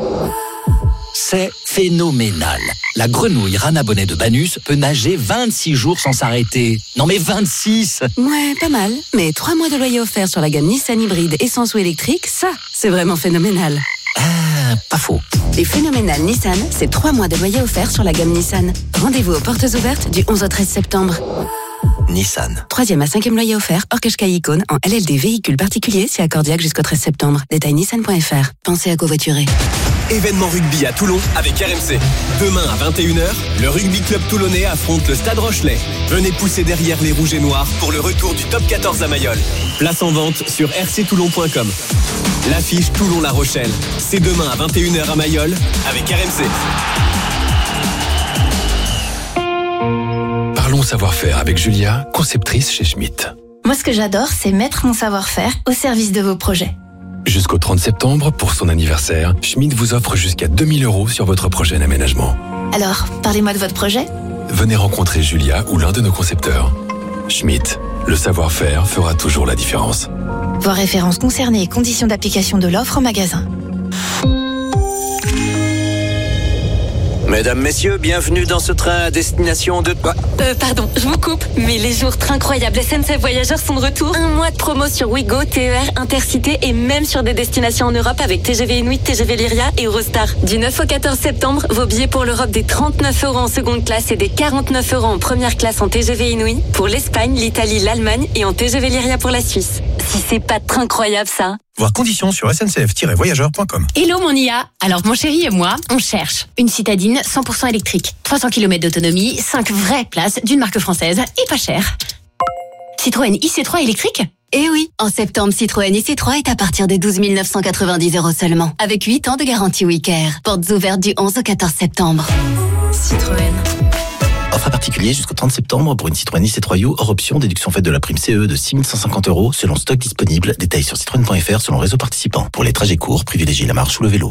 C'est phénoménal. La grenouille Rana Bonnet de Banus peut nager vingt-six jours sans s'arrêter. Non mais vingt-six! Ouais, pas mal. Mais trois mois de loyer offert sur la gamme Nissan hybride essence ou électrique, ça, c'est vraiment phénoménal. Ah, pas faux. Les phénoménales Nissan, c'est trois mois de loyer offert sur la gamme Nissan. Rendez-vous aux portes ouvertes du onze au treize septembre. Nissan. Troisième à cinquième loyer offert, hors Qashqai Icône, en L L D véhicule particulier, c'est accordiaque jusqu'au treize septembre. Détail nissan point f r. Pensez à covoiturer. Événement rugby à Toulon avec R M C. Demain à vingt et une heures, le rugby club toulonnais affronte le Stade Rochelet. Venez pousser derrière les rouges et noirs pour le retour du top quatorze à Mayol. Place en vente sur r c toulon point com. L'affiche Toulon-La Rochelle. C'est demain à vingt et une heures à Mayol avec R M C. Parlons savoir-faire avec Julia, conceptrice chez Schmitt. Moi, ce que j'adore, c'est mettre mon savoir-faire au service de vos projets. Jusqu'au trente septembre, pour son anniversaire, Schmitt vous offre jusqu'à deux mille euros sur votre projet d'aménagement. Alors, parlez-moi de votre projet. Venez rencontrer Julia ou l'un de nos concepteurs. Schmitt, le savoir-faire fera toujours la différence. Voir références concernées et conditions d'application de l'offre en magasin. Mesdames, messieurs, bienvenue dans ce train à destination de... Euh, pardon, je vous coupe, mais les jours Train Incroyables S N C F Voyageurs sont de retour. Un mois de promo sur Ouigo, T E R, Intercité et même sur des destinations en Europe avec T G V Inuit, T G V Lyria et Eurostar. Du neuf au quatorze septembre, vos billets pour l'Europe des trente-neuf euros en seconde classe et des quarante-neuf euros en première classe en T G V Inuit. Pour l'Espagne, l'Italie, l'Allemagne et en T G V Lyria pour la Suisse. Si c'est pas Train Incroyable ça. Voir conditions sur s n c f tiret voyageurs point com. Hello mon I A. Alors mon chéri et moi, on cherche une citadine cent pour cent électrique, trois cents kilomètres d'autonomie, cinq vraies places d'une marque française et pas cher. Citroën I C trois électrique ? Eh oui, en septembre, Citroën I C trois est à partir de douze mille neuf cent quatre-vingt-dix euros seulement, avec huit ans de garantie WeCare. Portes ouvertes du onze au quatorze septembre. Citroën. Offre à particulier jusqu'au trente septembre pour une Citroën I C trois U hors option, déduction faite de la prime C E de six mille cent cinquante euros selon stock disponible. Détails sur citroën point f r selon réseau participant. Pour les trajets courts, privilégiez la marche ou le vélo.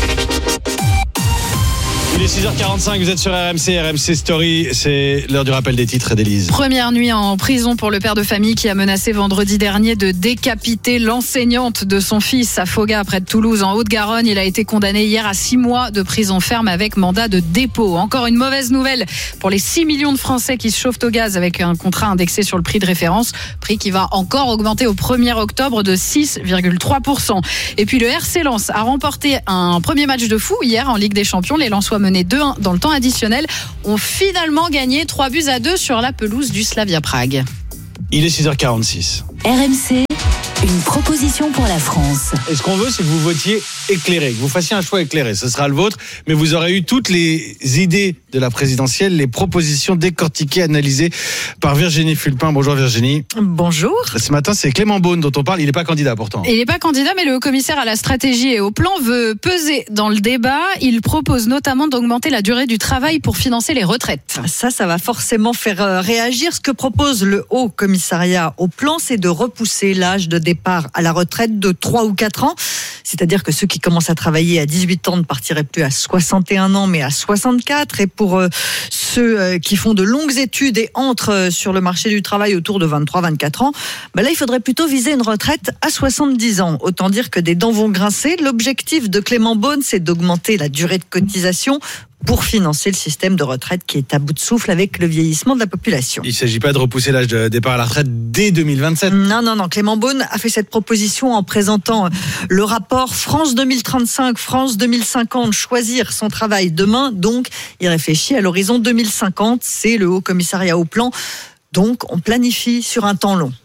Il est six heures quarante-cinq, vous êtes sur R M C, R M C Story, c'est l'heure du rappel des titres d'Élise. Première nuit en prison pour le père de famille qui a menacé vendredi dernier de décapiter l'enseignante de son fils à Foga, près de Toulouse, en Haute-Garonne. Il a été condamné hier à six mois de prison ferme avec mandat de dépôt. Encore une mauvaise nouvelle pour les six millions de Français qui se chauffent au gaz avec un contrat indexé sur le prix de référence, prix qui va encore augmenter au premier octobre de six virgule trois pour cent. Et puis le R C Lens a remporté un premier match de fou hier en Ligue des Champions. Les Lensois menés deux un dans le temps additionnel, ont finalement gagné trois buts à deux sur la pelouse du Slavia Prague. Il est six heures quarante-six. R M C, une proposition pour la France. Et ce qu'on veut, c'est que vous votiez éclairé, que vous fassiez un choix éclairé. Ce sera le vôtre, mais vous aurez eu toutes les idées de la présidentielle, les propositions décortiquées, analysées par Virginie Fulpin. Bonjour Virginie. Bonjour. Ce matin, c'est Clément Beaune dont on parle. Il n'est pas candidat pourtant. Il n'est pas candidat, mais le haut-commissaire à la stratégie et au plan veut peser dans le débat. Il propose notamment d'augmenter la durée du travail pour financer les retraites. Ça, ça va forcément faire réagir. Ce que propose le haut-commissariat au plan, c'est de repousser l'âge de départ à la retraite de trois ou quatre ans. C'est-à-dire que ceux qui commencent à travailler à dix-huit ans ne partiraient plus à soixante et un ans, mais à soixante-quatre. Et pour euh, ceux euh, qui font de longues études et entrent euh, sur le marché du travail autour de vingt-trois à vingt-quatre ans, ben là, il faudrait plutôt viser une retraite à soixante-dix ans. Autant dire que des dents vont grincer. L'objectif de Clément Beaune, c'est d'augmenter la durée de cotisation pour financer le système de retraite qui est à bout de souffle avec le vieillissement de la population. Il ne s'agit pas de repousser l'âge de départ à la retraite dès deux mille vingt-sept. Non, non, non. Clément Beaune a fait cette proposition en présentant le rapport France deux mille trente-cinq, France deux mille cinquante, choisir son travail demain. Donc, il réfléchit à l'horizon deux mille cinquante. C'est le Haut-Commissariat au plan. Donc, on planifie sur un temps long.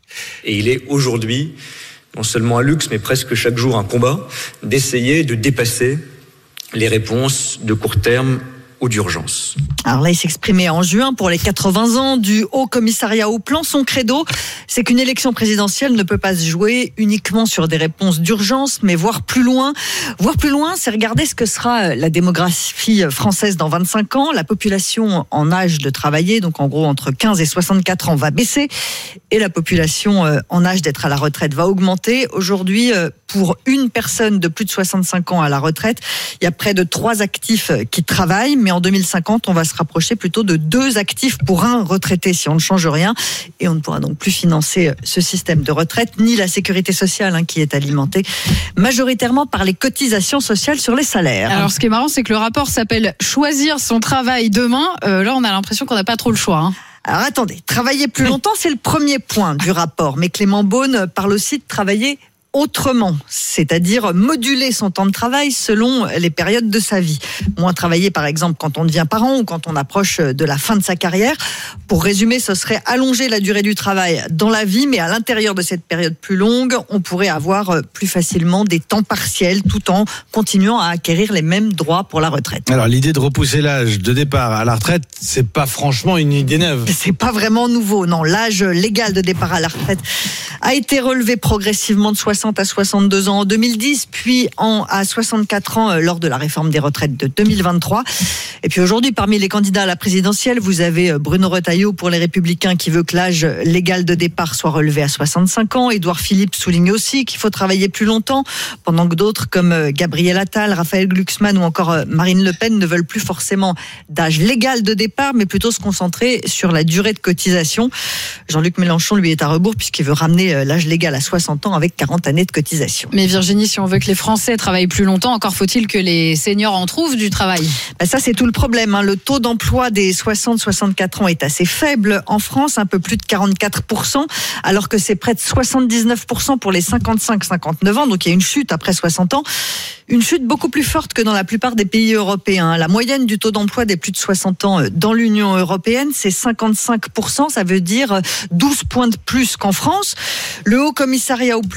Et il est aujourd'hui, non seulement un luxe, mais presque chaque jour un combat, d'essayer de dépasser les réponses de court terme ou d'urgence. Alors là, il s'exprimait en juin pour les quatre-vingts ans du Haut-Commissariat au plan. Son credo, c'est qu'une élection présidentielle ne peut pas se jouer uniquement sur des réponses d'urgence, mais voir plus loin. Voir plus loin, c'est regarder ce que sera la démographie française dans vingt-cinq ans. La population en âge de travailler, donc en gros entre quinze et soixante-quatre ans, va baisser. Et la population en âge d'être à la retraite va augmenter. Aujourd'hui, pour une personne de plus de soixante-cinq ans à la retraite, il y a près de trois actifs qui travaillent, mais en deux mille cinquante, on va se rapprocher plutôt de deux actifs pour un retraité si on ne change rien. Et on ne pourra donc plus financer ce système de retraite, ni la sécurité sociale hein, qui est alimentée majoritairement par les cotisations sociales sur les salaires. Alors ce qui est marrant, c'est que le rapport s'appelle « Choisir son travail demain ». Euh, là, on a l'impression qu'on n'a pas trop le choix. Hein. Alors attendez, travailler plus longtemps, c'est le premier point du rapport. Mais Clément Beaune parle aussi de travailler autrement, c'est-à-dire moduler son temps de travail selon les périodes de sa vie. Moins travailler par exemple quand on devient parent ou quand on approche de la fin de sa carrière. Pour résumer, ce serait allonger la durée du travail dans la vie, mais à l'intérieur de cette période plus longue, on pourrait avoir plus facilement des temps partiels tout en continuant à acquérir les mêmes droits pour la retraite. Alors l'idée de repousser l'âge de départ à la retraite, c'est pas franchement une idée neuve. C'est pas vraiment nouveau, non. L'âge légal de départ à la retraite a été relevé progressivement de soixante à soixante-deux ans en deux mille dix, puis en, à soixante-quatre ans lors de la réforme des retraites de deux mille vingt-trois. Et puis aujourd'hui, parmi les candidats à la présidentielle, vous avez Bruno Retailleau pour les Républicains qui veut que l'âge légal de départ soit relevé à soixante-cinq ans. Édouard Philippe souligne aussi qu'il faut travailler plus longtemps, pendant que d'autres comme Gabriel Attal, Raphaël Glucksmann ou encore Marine Le Pen ne veulent plus forcément d'âge légal de départ, mais plutôt se concentrer sur la durée de cotisation. Jean-Luc Mélenchon, lui, est à rebours puisqu'il veut ramener l'âge légal à soixante ans avec quarante années de cotisation. Mais Virginie, si on veut que les Français travaillent plus longtemps, encore faut-il que les seniors en trouvent du travail. Ben ça, c'est tout le problème. Hein. Le taux d'emploi des soixante à soixante-quatre ans est assez faible en France, un peu plus de quarante-quatre pour cent, alors que c'est près de soixante-dix-neuf pour cent pour les cinquante-cinq à cinquante-neuf ans. Donc il y a une chute après soixante ans. Une chute beaucoup plus forte que dans la plupart des pays européens. La moyenne du taux d'emploi des plus de soixante ans dans l'Union européenne, c'est cinquante-cinq pour cent. Ça veut dire douze points de plus qu'en France. Le Haut-Commissariat au plan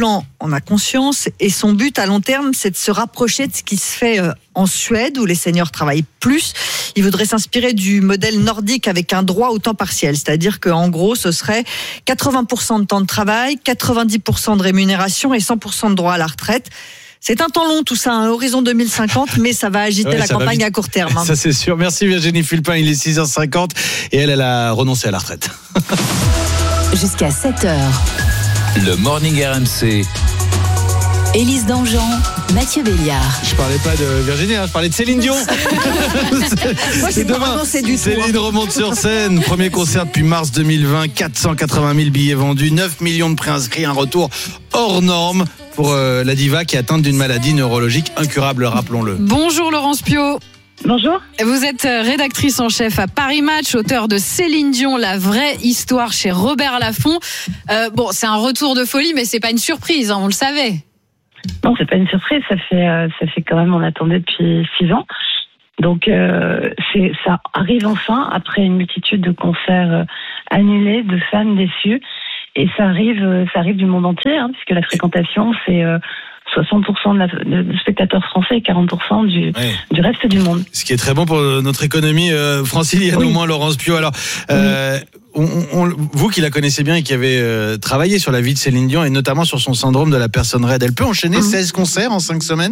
on a conscience. Et son but à long terme, c'est de se rapprocher de ce qui se fait en Suède, où les seniors travaillent plus. Il voudrait s'inspirer du modèle nordique avec un droit au temps partiel. C'est-à-dire qu'en gros, ce serait quatre-vingts pour cent de temps de travail, quatre-vingt-dix pour cent de rémunération et cent pour cent de droit à la retraite. C'est un temps long tout ça, un horizon deux mille cinquante, mais ça va agiter ouais, la campagne à court terme. Hein. Ça c'est sûr. Merci Virginie Fulpin, il est six heures cinquante et elle, elle a renoncé à la retraite. Jusqu'à sept heures. Le Morning R M C. Élise Dangean, Mathieu Béliard. Je parlais pas de Virginie, hein, je parlais de Céline Dion. Moi, c'est demain. Du Céline tout, hein. remonte sur scène. Premier concert depuis mars deux mille vingt. quatre cent quatre-vingt mille billets vendus, neuf millions de préinscrits. Un retour hors norme pour euh, la diva qui est atteinte d'une maladie neurologique incurable, rappelons-le. Bonjour Laurence Piot. Bonjour. Vous êtes rédactrice en chef à Paris Match, auteur de Céline Dion, la vraie histoire chez Robert Laffont. Euh, bon, c'est un retour de folie, mais c'est pas une surprise, hein, on le savait. Non, c'est pas une surprise. Ça fait, euh, ça fait quand même, on l'attendait depuis six ans. Donc, euh, c'est, ça arrive enfin après une multitude de concerts euh, annulés, de fans déçus, et ça arrive, euh, ça arrive du monde entier, hein, puisque la fréquentation, c'est euh, soixante pour cent de, la, de, de spectateurs français et quarante pour cent du, ouais. du reste du monde. Ce qui est très bon pour notre économie euh, francilienne, oui. Au moins, Laurence Piot. Alors, euh, oui. On, on, vous qui la connaissez bien et qui avez euh, travaillé sur la vie de Céline Dion et notamment sur son syndrome de la personne raide, elle peut enchaîner mmh. seize concerts en cinq semaines ?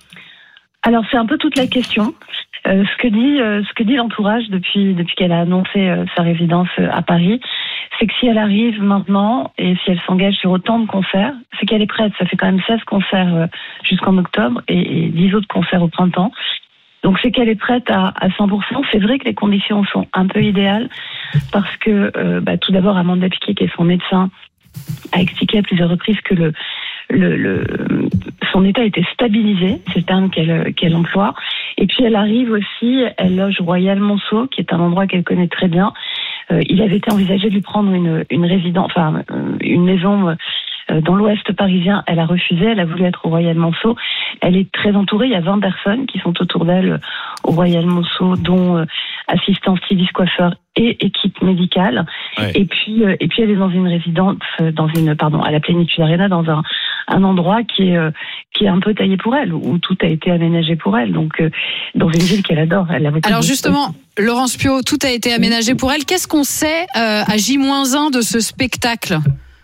Alors c'est un peu toute la question. Euh, ce que dit euh, ce que dit l'entourage depuis depuis qu'elle a annoncé euh, sa résidence euh, à Paris, c'est que si elle arrive maintenant et si elle s'engage sur autant de concerts, c'est qu'elle est prête. Ça fait quand même seize concerts euh, jusqu'en octobre et, et dix autres concerts au printemps. Donc c'est qu'elle est prête à, à cent pour cent. C'est vrai que les conditions sont un peu idéales parce que euh, bah, tout d'abord Amanda Piquet, qui est son médecin, a expliqué à plusieurs reprises que le, le, le son état était stabilisé, c'est le terme qu'elle, qu'elle emploie. Et puis elle arrive aussi, elle loge Royal Monceau, qui est un endroit qu'elle connaît très bien. Euh, il avait été envisagé de lui prendre une, une résidence, enfin une maison euh, dans l'ouest parisien. Elle a refusé, elle a voulu être au Royal Monceau. Elle est très entourée, il y a vingt personnes qui sont autour d'elle au Royal Monceau, dont euh, assistant, styliste, coiffeur et équipe médicale. Ouais. Et puis, euh, et puis elle est dans une résidence, euh, dans une, pardon, à la Plénitude Arena, dans un, un endroit qui est, euh, qui est un peu taillé pour elle, où tout a été aménagé pour elle. Donc, euh, dans une ville qu'elle adore. Elle avait Alors justement, de... Laurence Piot, tout a été aménagé pour elle. Qu'est-ce qu'on sait euh, à J moins un de ce spectacle ?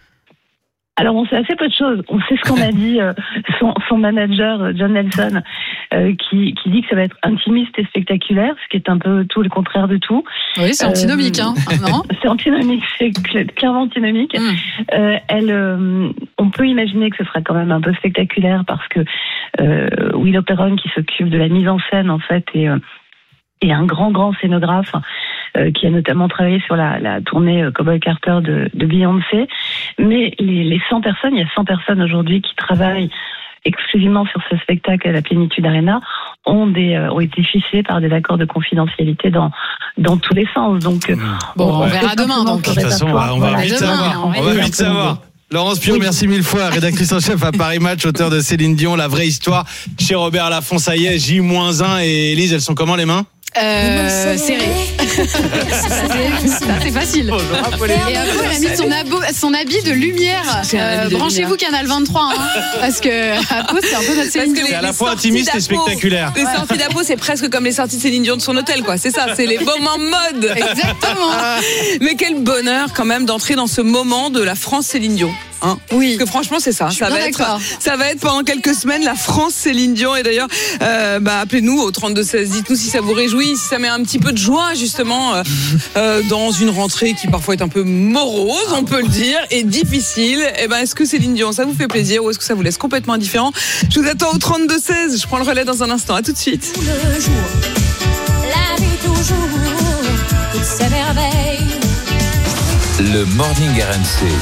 Alors on sait assez peu de choses. On sait ce qu'on a dit euh, son, son manager John Nelson, euh, qui, qui dit que ça va être intimiste et spectaculaire, ce qui est un peu tout le contraire de tout. Oui, c'est antinomique, euh, hein non C'est antinomique, c'est clairement antinomique. Mm. Euh, elle, euh, on peut imaginer que ce sera quand même un peu spectaculaire parce que euh, Willow Perron, qui s'occupe de la mise en scène en fait, et euh, et un grand, grand scénographe euh, qui a notamment travaillé sur la, la tournée euh, Cowboy Carter de, de Beyoncé. Mais les, les cent personnes, il y a cent personnes aujourd'hui qui travaillent exclusivement sur ce spectacle à la Plénitude Arena, ont, des, euh, ont été fichés par des accords de confidentialité dans, dans tous les sens. Donc, euh, bon, on, on verra demain. Donc. De toute façon, on va, on va voilà, vite demain, savoir. On va, on va vite savoir. Laurence Piot, merci mille fois, rédactrice en chef à Paris Match, auteur de Céline Dion, la vraie histoire chez Robert Laffont. Ça y est, J moins un et Élise, elles sont comment les mains ? Euh, serré. C'est facile. Bon, et après, elle a mis son, abo, son habit de lumière. Euh, branchez-vous Canal vingt-trois, hein, parce que Apo, c'est un peu notre Céline Dion. C'est à la fois intimiste et spectaculaire. Les sorties d'Apo, c'est presque comme les sorties de Céline Dion de son hôtel, quoi. C'est ça, c'est les moments mode. Exactement. Mais quel bonheur quand même d'entrer dans ce moment de la France Céline Dion. Hein oui. Parce que franchement, c'est ça. Ça va, être, ça va être pendant quelques semaines la France Céline Dion. Et d'ailleurs, euh, bah, appelez-nous au trente-deux seize. Dites-nous si ça vous réjouit, si ça met un petit peu de joie, justement, euh, euh, dans une rentrée qui parfois est un peu morose, on peut le dire, et difficile. Et ben, est-ce que Céline Dion, ça vous fait plaisir ou est-ce que ça vous laisse complètement indifférent ? Je vous attends au trente-deux seize. Je prends le relais dans un instant. À tout de suite. Le jour, la vie toujours, toutes ces merveilles. Le Morning R M C.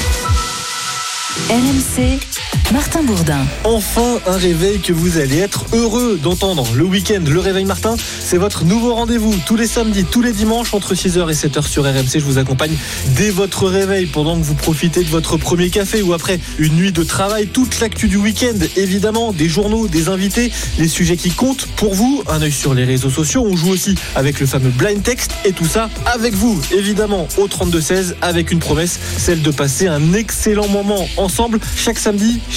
R M C, Martin Bourdin. Enfin un réveil que vous allez être heureux d'entendre. Le week-end, le réveil Martin, c'est votre nouveau rendez-vous. Tous les samedis, tous les dimanches, entre six heures et sept heures sur R M C. Je vous accompagne dès votre réveil, pendant que vous profitez de votre premier café ou après une nuit de travail. Toute l'actu du week-end, évidemment, des journaux, des invités, les sujets qui comptent pour vous. Un œil sur les réseaux sociaux. On joue aussi avec le fameux blind text et tout ça avec vous, évidemment, au trente-deux seize, avec une promesse, celle de passer un excellent moment ensemble chaque samedi,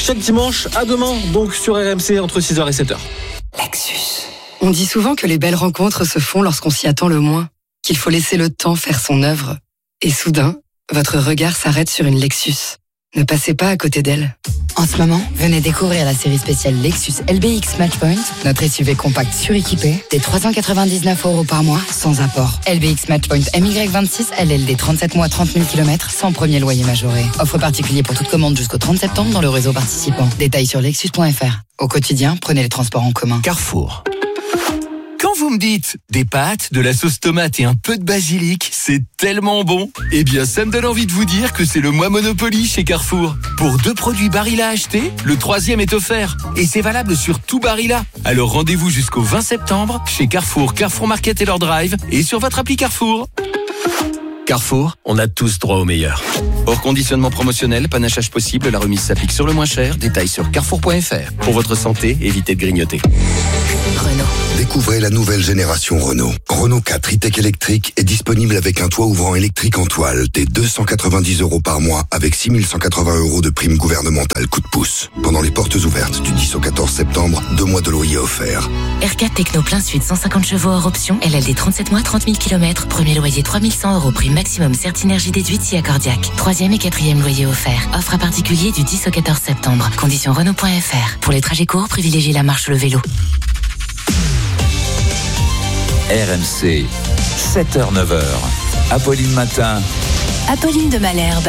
chaque dimanche. À demain, donc sur R M C entre six heures et sept heures. Lexus. On dit souvent que les belles rencontres se font lorsqu'on s'y attend le moins, qu'il faut laisser le temps faire son œuvre. Et soudain, votre regard s'arrête sur une Lexus. Ne passez pas à côté d'elle. En ce moment, venez découvrir la série spéciale Lexus L B X Matchpoint, notre S U V compact suréquipé, des trois cent quatre-vingt-dix-neuf euros par mois, sans apport. L B X Matchpoint M Y vingt-six, L L D trente-sept mois, trente mille kilomètres, sans premier loyer majoré. Offre particulier pour toute commande jusqu'au trente septembre dans le réseau participant. Détails sur lexus point f r. Au quotidien, prenez les transports en commun. Carrefour. Quand vous me dites des pâtes, de la sauce tomate et un peu de basilic, c'est tellement bon. Eh bien, ça me donne envie de vous dire que c'est le mois Monopoly chez Carrefour. Pour deux produits Barilla achetés, le troisième est offert. Et c'est valable sur tout Barilla. Alors rendez-vous jusqu'au vingt septembre chez Carrefour, Carrefour Market et leur drive et sur votre appli Carrefour. Carrefour, on a tous droit au meilleur. Hors conditionnement promotionnel, panachage possible, la remise s'applique sur le moins cher. Détails sur carrefour point f r. Pour votre santé, évitez de grignoter. Renault. Découvrez la nouvelle génération Renault. Renault quatre e-tech électrique est disponible avec un toit ouvrant électrique en toile dès deux cent quatre-vingt-dix euros par mois avec six mille cent quatre-vingts euros de prime gouvernementale coup de pouce. Pendant les portes ouvertes du dix au quatorze septembre, deux mois de loyer offerts. R quatre Techno plein sud, cent cinquante chevaux hors option, L L D trente-sept mois, trente mille kilomètres, premier loyer trois mille cent euros, prime maximum Certinergie déduite si accordiaque. Troisième et quatrième loyer offert. Offre à particulier du dix au quatorze septembre. Conditions Renault point f r. Pour les trajets courts, privilégiez la marche ou le vélo. R M C, sept heures neuf heures. Apolline Matin. Apolline de Malherbe.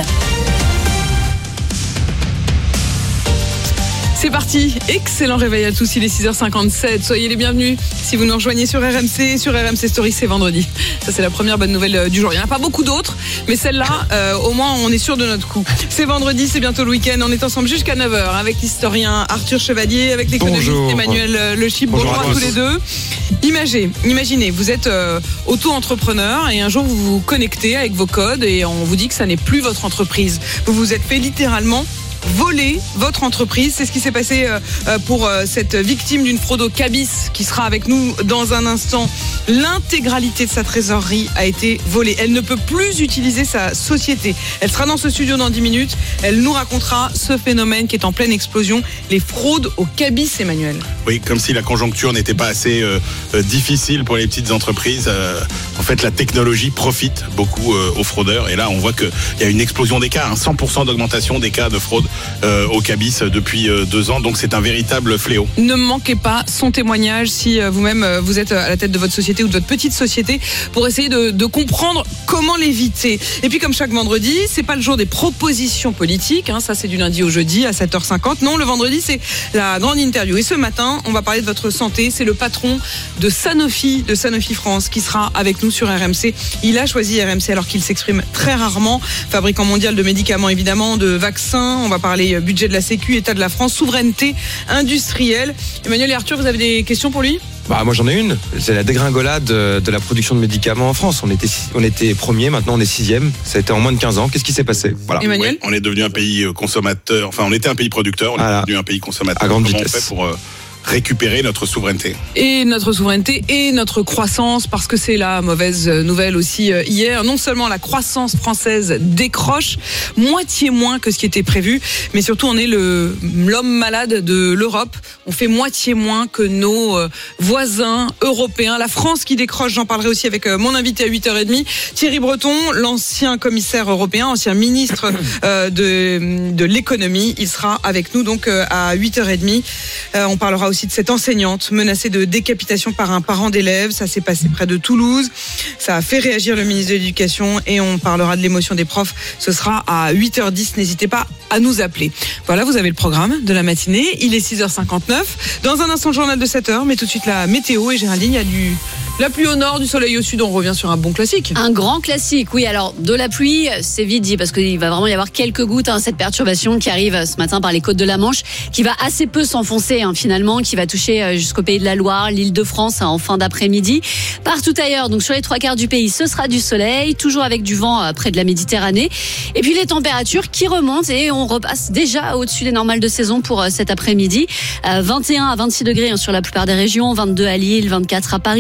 C'est parti, excellent réveil à tous, il est six heures cinquante-sept, soyez les bienvenus si vous nous rejoignez sur R M C, sur R M C Story, c'est vendredi. Ça c'est la première bonne nouvelle du jour, il n'y en a pas beaucoup d'autres, mais celle-là, euh, au moins on est sûr de notre coup. C'est vendredi, c'est bientôt le week-end, on est ensemble jusqu'à neuf heures avec l'historien Arthur Chevalier, avec l'économiste Bonjour. Emmanuel Le Chip. Bonjour, Bonjour à tous les deux. Imaginez, imaginez, vous êtes euh, auto-entrepreneur et un jour vous vous connectez avec vos codes et on vous dit que ça n'est plus votre entreprise. Vous vous êtes fait littéralement voler votre entreprise. C'est ce qui s'est passé pour cette victime d'une fraude au cabis qui sera avec nous dans un instant. L'intégralité de sa trésorerie a été volée. Elle ne peut plus utiliser sa société. Elle sera dans ce studio dans dix minutes. Elle nous racontera ce phénomène qui est en pleine explosion, les fraudes au cabis, Emmanuel. Oui, comme si la conjoncture n'était pas assez euh, difficile pour les petites entreprises. Euh, en fait, la technologie profite beaucoup euh, aux fraudeurs. Et là, on voit qu'il y a une explosion des cas, hein, cent pour cent d'augmentation des cas de fraude Euh, au cabis depuis euh, deux ans, donc c'est un véritable fléau. Ne manquez pas son témoignage si euh, vous-même euh, vous êtes à la tête de votre société ou de votre petite société pour essayer de, de comprendre comment l'éviter. Et puis comme chaque vendredi, c'est pas le jour des propositions politiques, hein, ça c'est du lundi au jeudi à sept heures cinquante. Non, le vendredi c'est la grande interview. Et ce matin, on va parler de votre santé. C'est le patron de Sanofi, de Sanofi France, qui sera avec nous sur R M C. Il a choisi R M C alors qu'il s'exprime très rarement. Fabricant mondial de médicaments évidemment, de vaccins. On va parler budget de la Sécu, état de la France, souveraineté industrielle. Emmanuel et Arthur, vous avez des questions pour lui ? Bah, moi j'en ai une, c'est la dégringolade de la production de médicaments en France. On était, on était premier, maintenant on est sixième. Ça a été en moins de quinze ans. Qu'est-ce qui s'est passé ? Voilà. Emmanuel ? Oui, on est devenu un pays consommateur, enfin on était un pays producteur, on voilà. est devenu un pays consommateur. À grande Comment vitesse. on fait pour euh, récupérer notre souveraineté. Et notre souveraineté et notre croissance, parce que c'est la mauvaise nouvelle aussi hier. Non seulement la croissance française décroche, moitié moins que ce qui était prévu, mais surtout on est le, l'homme malade de l'Europe. On fait moitié moins que nos voisins européens. La France qui décroche, j'en parlerai aussi avec mon invité à huit heures trente. Thierry Breton, l'ancien commissaire européen, ancien ministre euh, de, de l'économie. Il sera avec nous donc à huit heures trente. Euh, on parlera aussi de cette enseignante menacée de décapitation par un parent d'élève. Ça s'est passé près de Toulouse. Ça a fait réagir le ministre de l'Éducation et on parlera de l'émotion des profs. Ce sera à huit heures dix. N'hésitez pas à nous appeler. Voilà, vous avez le programme de la matinée. Il est six heures cinquante-neuf. Dans un instant, le journal de sept heures, mais tout de suite la météo. Et Géraldine, il y a du... la pluie au nord, du soleil au sud. On revient sur un bon classique. Un grand classique, oui. Alors, de la pluie, c'est vite dit parce qu'il va vraiment y avoir quelques gouttes. Hein, cette perturbation qui arrive ce matin par les côtes de la Manche, qui va assez peu s'enfoncer hein, finalement, qui va toucher jusqu'au Pays de la Loire, l'Île-de-France hein, en fin d'après-midi. Partout ailleurs, donc sur les trois quarts du pays, ce sera du soleil, toujours avec du vent euh, près de la Méditerranée. Et puis les températures qui remontent et on repasse déjà au-dessus des normales de saison pour euh, cet après-midi. Euh, vingt et un à vingt-six degrés hein, sur la plupart des régions, vingt-deux à Lille, vingt-quatre à Paris, vingt-cinq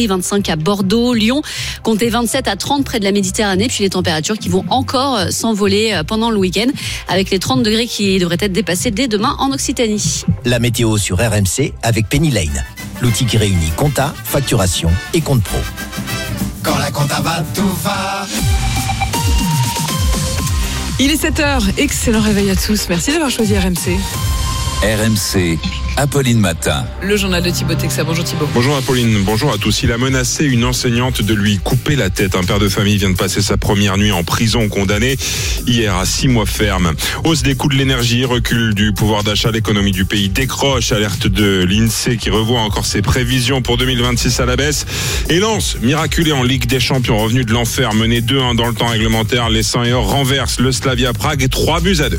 vingt-cinq à Bordeaux, Lyon, comptez vingt-sept à trente près de la Méditerranée, puis les températures qui vont encore s'envoler pendant le week-end, avec les trente degrés qui devraient être dépassés dès demain en Occitanie. La météo sur R M C avec Penny Lane, l'outil qui réunit compta, facturation et compte pro. Quand la compta va, tout va. Il est sept heures, excellent réveil à tous. Merci d'avoir choisi R M C. R M C, Apolline Matin. Le journal de Thibaut Texa. Bonjour Thibaut. Bonjour Apolline, bonjour à tous. Il a menacé une enseignante de lui couper la tête. Un père de famille vient de passer sa première nuit en prison, condamné hier à six mois ferme. Hausse des coûts de l'énergie, recul du pouvoir d'achat, l'économie du pays décroche. Alerte de l'INSEE qui revoit encore ses prévisions pour deux mille vingt-six à la baisse. Et Lens, miraculé en Ligue des Champions, revenu de l'enfer, mené deux un dans le temps réglementaire. Les cent et or renversent le Slavia Prague et trois buts à deux.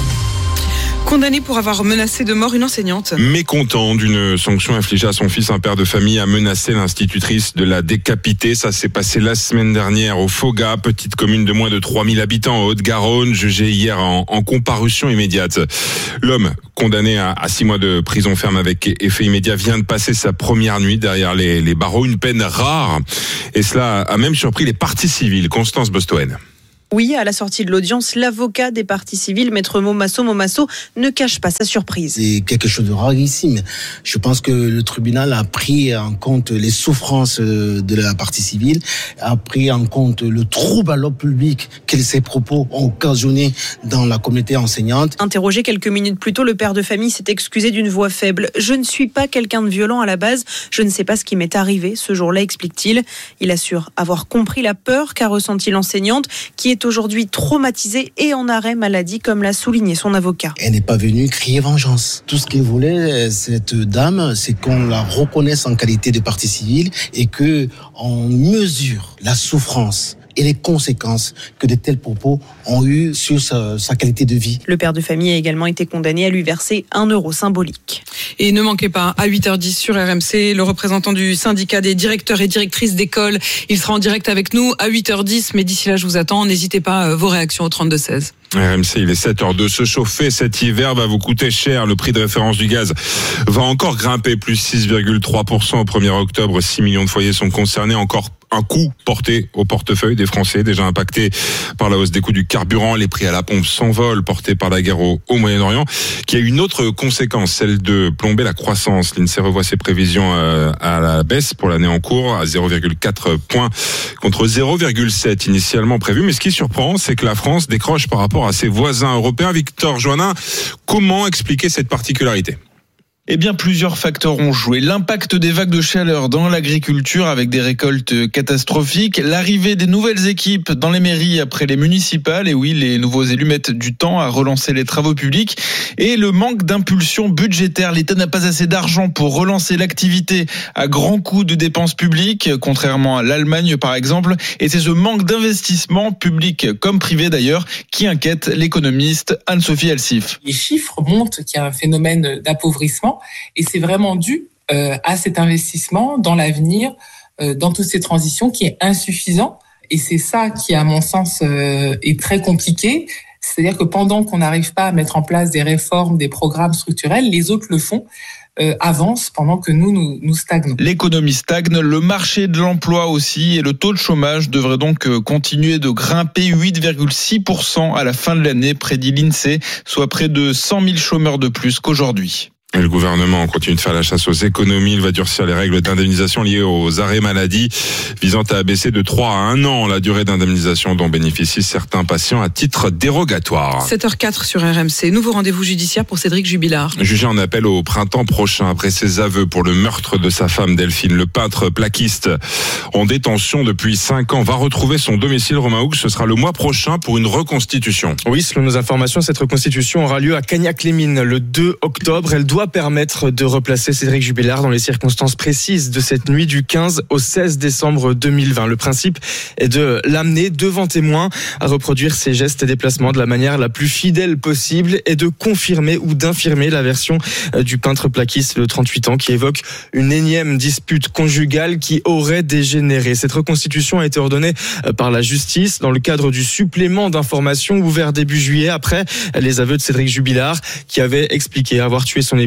Condamné pour avoir menacé de mort une enseignante. Mécontent d'une sanction infligée à son fils, un père de famille a menacé l'institutrice de la décapiter. Ça s'est passé la semaine dernière au Foga, petite commune de moins de trois mille habitants en Haute-Garonne, jugé hier en, en comparution immédiate. L'homme, condamné à, à six mois de prison ferme avec effet immédiat, vient de passer sa première nuit derrière les, les barreaux, une peine rare. Et cela a même surpris les parties civiles. Constance Bostoen. Oui, à la sortie de l'audience, l'avocat des parties civiles, maître Momasso Momasso, ne cache pas sa surprise. C'est quelque chose de rarissime. Je pense que le tribunal a pris en compte les souffrances de la partie civile, a pris en compte le trouble à l'ordre public que ces propos ont occasionné dans la communauté enseignante. Interrogé quelques minutes plus tôt, le père de famille s'est excusé d'une voix faible. « Je ne suis pas quelqu'un de violent à la base, je ne sais pas ce qui m'est arrivé ce jour-là », explique-t-il. Il assure avoir compris la peur qu'a ressentie l'enseignante, qui est aujourd'hui traumatisée et en arrêt maladie, comme l'a souligné son avocat. Elle n'est pas venue crier vengeance. Tout ce qu'elle voulait, cette dame, c'est qu'on la reconnaisse en qualité de partie civile et qu'on mesure la souffrance et les conséquences que de tels propos ont eu sur sa, sa qualité de vie. Le père de famille a également été condamné à lui verser un euro symbolique. Et ne manquez pas, à huit heures dix sur R M C, le représentant du syndicat des directeurs et directrices d'école, il sera en direct avec nous à huit heures dix, mais d'ici là je vous attends, n'hésitez pas, vos réactions au trente-deux seize. R M C, il est sept heures deux. Se chauffer cet hiver va vous coûter cher. Le prix de référence du gaz va encore grimper, plus six virgule trois pour cent au premier octobre. six millions de foyers sont concernés. Encore un coup porté au portefeuille des Français, déjà impactés par la hausse des coûts du carburant. Les prix à la pompe s'envolent, portés par la guerre au, au Moyen-Orient, qui a une autre conséquence, celle de plomber la croissance. L'INSEE revoit ses prévisions à la baisse pour l'année en cours, à zéro virgule quatre points contre zéro virgule sept initialement prévu. Mais ce qui surprend, c'est que la France décroche par rapport à ses voisins européens. Victor Joannin, comment expliquer cette particularité ? Eh bien, plusieurs facteurs ont joué. L'impact des vagues de chaleur dans l'agriculture avec des récoltes catastrophiques, l'arrivée des nouvelles équipes dans les mairies après les municipales, et oui, les nouveaux élus mettent du temps à relancer les travaux publics, et le manque d'impulsion budgétaire. L'État n'a pas assez d'argent pour relancer l'activité à grands coûts de dépenses publiques, contrairement à l'Allemagne par exemple, et c'est ce manque d'investissement, public comme privé d'ailleurs, qui inquiète l'économiste Anne-Sophie Alsif. Les chiffres montrent qu'il y a un phénomène d'appauvrissement. Et c'est vraiment dû euh, à cet investissement dans l'avenir, euh, dans toutes ces transitions qui est insuffisant. Et c'est ça qui, à mon sens, euh, est très compliqué. C'est-à-dire que pendant qu'on n'arrive pas à mettre en place des réformes, des programmes structurels, les autres le font. Euh, avance pendant que nous, nous, nous stagnons. L'économie stagne, le marché de l'emploi aussi, et le taux de chômage devrait donc continuer de grimper, huit virgule six pour cent à la fin de l'année, prédit l'INSEE, soit près de cent mille chômeurs de plus qu'aujourd'hui. Et le gouvernement continue de faire la chasse aux économies. Il va durcir les règles d'indemnisation liées aux arrêts maladie, visant à abaisser de trois à un an la durée d'indemnisation dont bénéficient certains patients à titre dérogatoire. sept heures quatre sur R M C. Nouveau rendez-vous judiciaire pour Cédric Jubilard. Jugé en appel au printemps prochain après ses aveux pour le meurtre de sa femme Delphine. Le peintre plaquiste en détention depuis cinq ans va retrouver son domicile. Romain Houx, ce sera le mois prochain pour une reconstitution. Oui, selon nos informations, cette reconstitution aura lieu à Cagnac-les-Mines le deux octobre. Elle doit permettre de replacer Cédric Jubilard dans les circonstances précises de cette nuit du quinze au seize décembre deux mille vingt. Le principe est de l'amener devant témoins à reproduire ses gestes et déplacements de la manière la plus fidèle possible et de confirmer ou d'infirmer la version du peintre plaquiste de trente-huit ans qui évoque une énième dispute conjugale qui aurait dégénéré. Cette reconstitution a été ordonnée par la justice dans le cadre du supplément d'information ouvert début juillet après les aveux de Cédric Jubilard qui avait expliqué avoir tué son épouse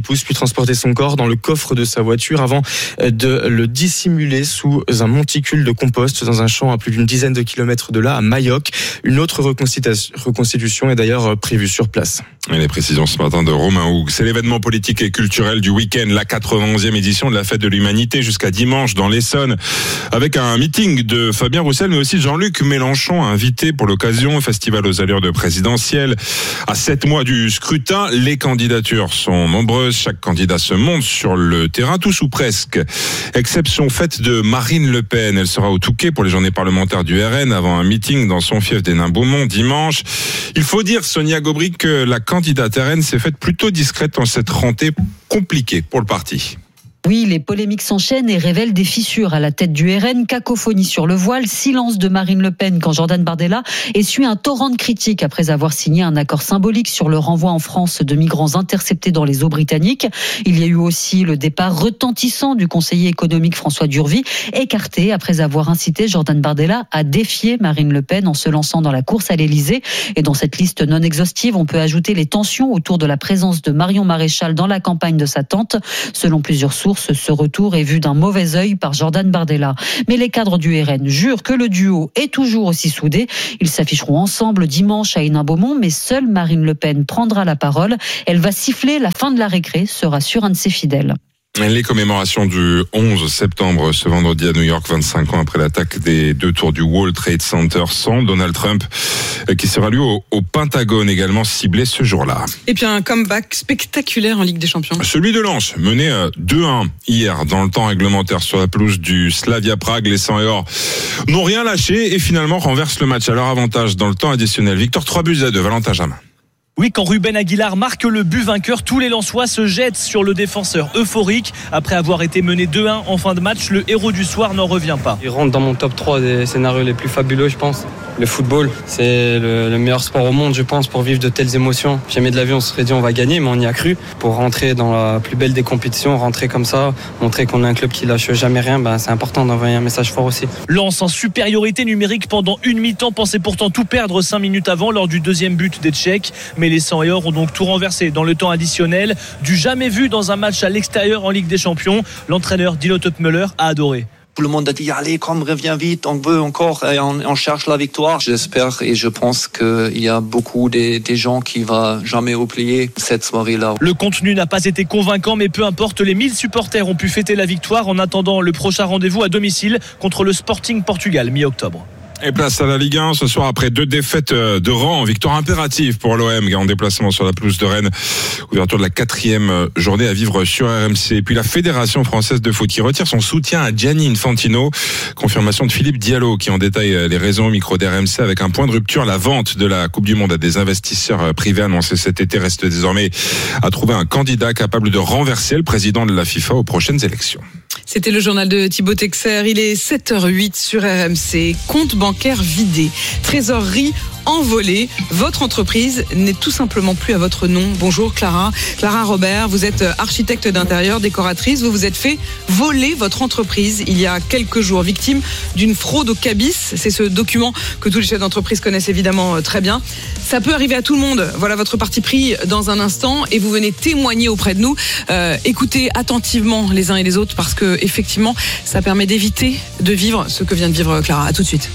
épouse puis transporter son corps dans le coffre de sa voiture avant de le dissimuler sous un monticule de compost dans un champ à plus d'une dizaine de kilomètres de là, à Mayoc. Une autre reconstitution est d'ailleurs prévue sur place. Et les précisions ce matin de Romain Houg. C'est l'événement politique et culturel du week-end, la quatre-vingt-onzième édition de la Fête de l'Humanité jusqu'à dimanche dans l'Essonne, avec un meeting de Fabien Roussel, mais aussi Jean-Luc Mélenchon, invité pour l'occasion. Festival aux allures de présidentielle. À sept mois du scrutin, les candidatures sont nombreuses. Chaque candidat se monte sur le terrain, tous ou presque. Exception faite de Marine Le Pen. Elle sera au Touquet pour les journées parlementaires du R N avant un meeting dans son fief des Nains-Beaumont dimanche. Il faut dire, Sonia Gobry, que la candidate R N s'est faite plutôt discrète dans cette rentrée compliquée pour le parti. Oui, les polémiques s'enchaînent et révèlent des fissures à la tête du R N. Cacophonie sur le voile, silence de Marine Le Pen quand Jordan Bardella essuie un torrent de critiques après avoir signé un accord symbolique sur le renvoi en France de migrants interceptés dans les eaux britanniques. Il y a eu aussi le départ retentissant du conseiller économique François Durvy, écarté après avoir incité Jordan Bardella à défier Marine Le Pen en se lançant dans la course à l'Elysée. Et dans cette liste non exhaustive, on peut ajouter les tensions autour de la présence de Marion Maréchal dans la campagne de sa tante. Selon plusieurs sources, ce retour est vu d'un mauvais œil par Jordan Bardella. Mais les cadres du R N jurent que le duo est toujours aussi soudé. Ils s'afficheront ensemble dimanche à Hénin-Beaumont, mais seule Marine Le Pen prendra la parole. Elle va siffler la fin de la récré, se rassure un de ses fidèles. Les commémorations du onze septembre, ce vendredi à New York, vingt-cinq ans après l'attaque des deux tours du World Trade Center, sans Donald Trump, qui sera lui au, au Pentagone également ciblé ce jour-là. Et puis un comeback spectaculaire en Ligue des Champions. Celui de Lens, mené deux un hier dans le temps réglementaire sur la pelouse du Slavia Prague. Les cent et or n'ont rien lâché et finalement renversent le match à leur avantage dans le temps additionnel. Victoire trois buts à deux, Valentin Jamin. Oui, quand Ruben Aguilar marque le but vainqueur, tous les Lensois se jettent sur le défenseur euphorique. Après avoir été mené deux un en fin de match, le héros du soir n'en revient pas. Il rentre dans mon top trois des scénarios les plus fabuleux, je pense. Le football, c'est le, le meilleur sport au monde, je pense, pour vivre de telles émotions. Jamais de la vie, on se serait dit on va gagner, mais on y a cru. Pour rentrer dans la plus belle des compétitions, rentrer comme ça, montrer qu'on est un club qui lâche jamais rien, ben c'est important d'envoyer un message fort aussi. Lens en supériorité numérique pendant une mi-temps, pensait pourtant tout perdre cinq minutes avant lors du deuxième but des Tchèques. Mais les cent et or ont donc tout renversé dans le temps additionnel. Du jamais vu dans un match à l'extérieur en Ligue des Champions. L'entraîneur Dilo Topmöller a adoré. Tout le monde a dit, allez, comme reviens vite, on veut encore, et on, on cherche la victoire. J'espère et je pense qu'il y a beaucoup des, des gens qui ne vont jamais oublier cette soirée-là. Le contenu n'a pas été convaincant, mais peu importe, les mille supporters ont pu fêter la victoire en attendant le prochain rendez-vous à domicile contre le Sporting Portugal, mi-octobre. Et place à la Ligue un ce soir après deux défaites de rang. Victoire impérative pour l'O M en déplacement sur la pelouse de Rennes. Ouverture de la quatrième journée à vivre sur R M C. Et puis la Fédération française de foot qui retire son soutien à Gianni Infantino. Confirmation de Philippe Diallo qui en détaille les raisons au micro d'R M C avec un point de rupture. La vente de la Coupe du Monde à des investisseurs privés annoncée cet été reste désormais à trouver un candidat capable de renverser le président de la FIFA aux prochaines élections. C'était le journal de Thibaut Texer. Il est sept heures huit sur R M C. Compte bancaire vidé. Trésorerie envolée. Votre entreprise n'est tout simplement plus à votre nom. Bonjour Clara. Clara Robert, vous êtes architecte d'intérieur, décoratrice. Vous vous êtes fait voler votre entreprise il y a quelques jours, victime d'une fraude au cabis. C'est ce document que tous les chefs d'entreprise connaissent évidemment très bien. Ça peut arriver à tout le monde. Voilà votre parti pris dans un instant et vous venez témoigner auprès de nous. Euh, écoutez attentivement les uns et les autres parce que effectivement, ça permet d'éviter de vivre ce que vient de vivre Clara. À tout de suite.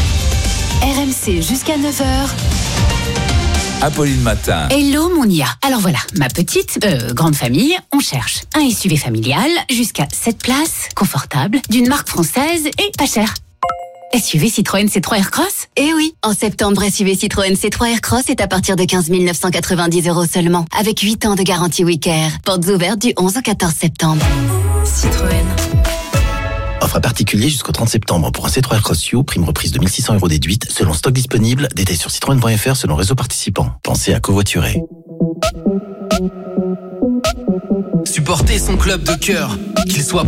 R M C jusqu'à neuf heures. Apolline Matin. Hello Mounia. Alors voilà, ma petite, euh, grande famille, on cherche un S U V familial jusqu'à sept places, confortable, d'une marque française et pas cher. S U V Citroën C trois Aircross ? Eh oui, en septembre, S U V Citroën C trois Aircross est à partir de quinze mille neuf cent quatre-vingt-dix euros seulement, avec huit ans de garantie Wicker. Portes ouvertes du onze au quatorze septembre. Citroën. Offre à particulier jusqu'au trente septembre pour un C trois Aircross U, prime reprise de mille six cents euros déduite, selon stock disponible, détail sur citroën point f r selon réseau participant. Pensez à covoiturer. Supporter son club de cœur, qu'il soit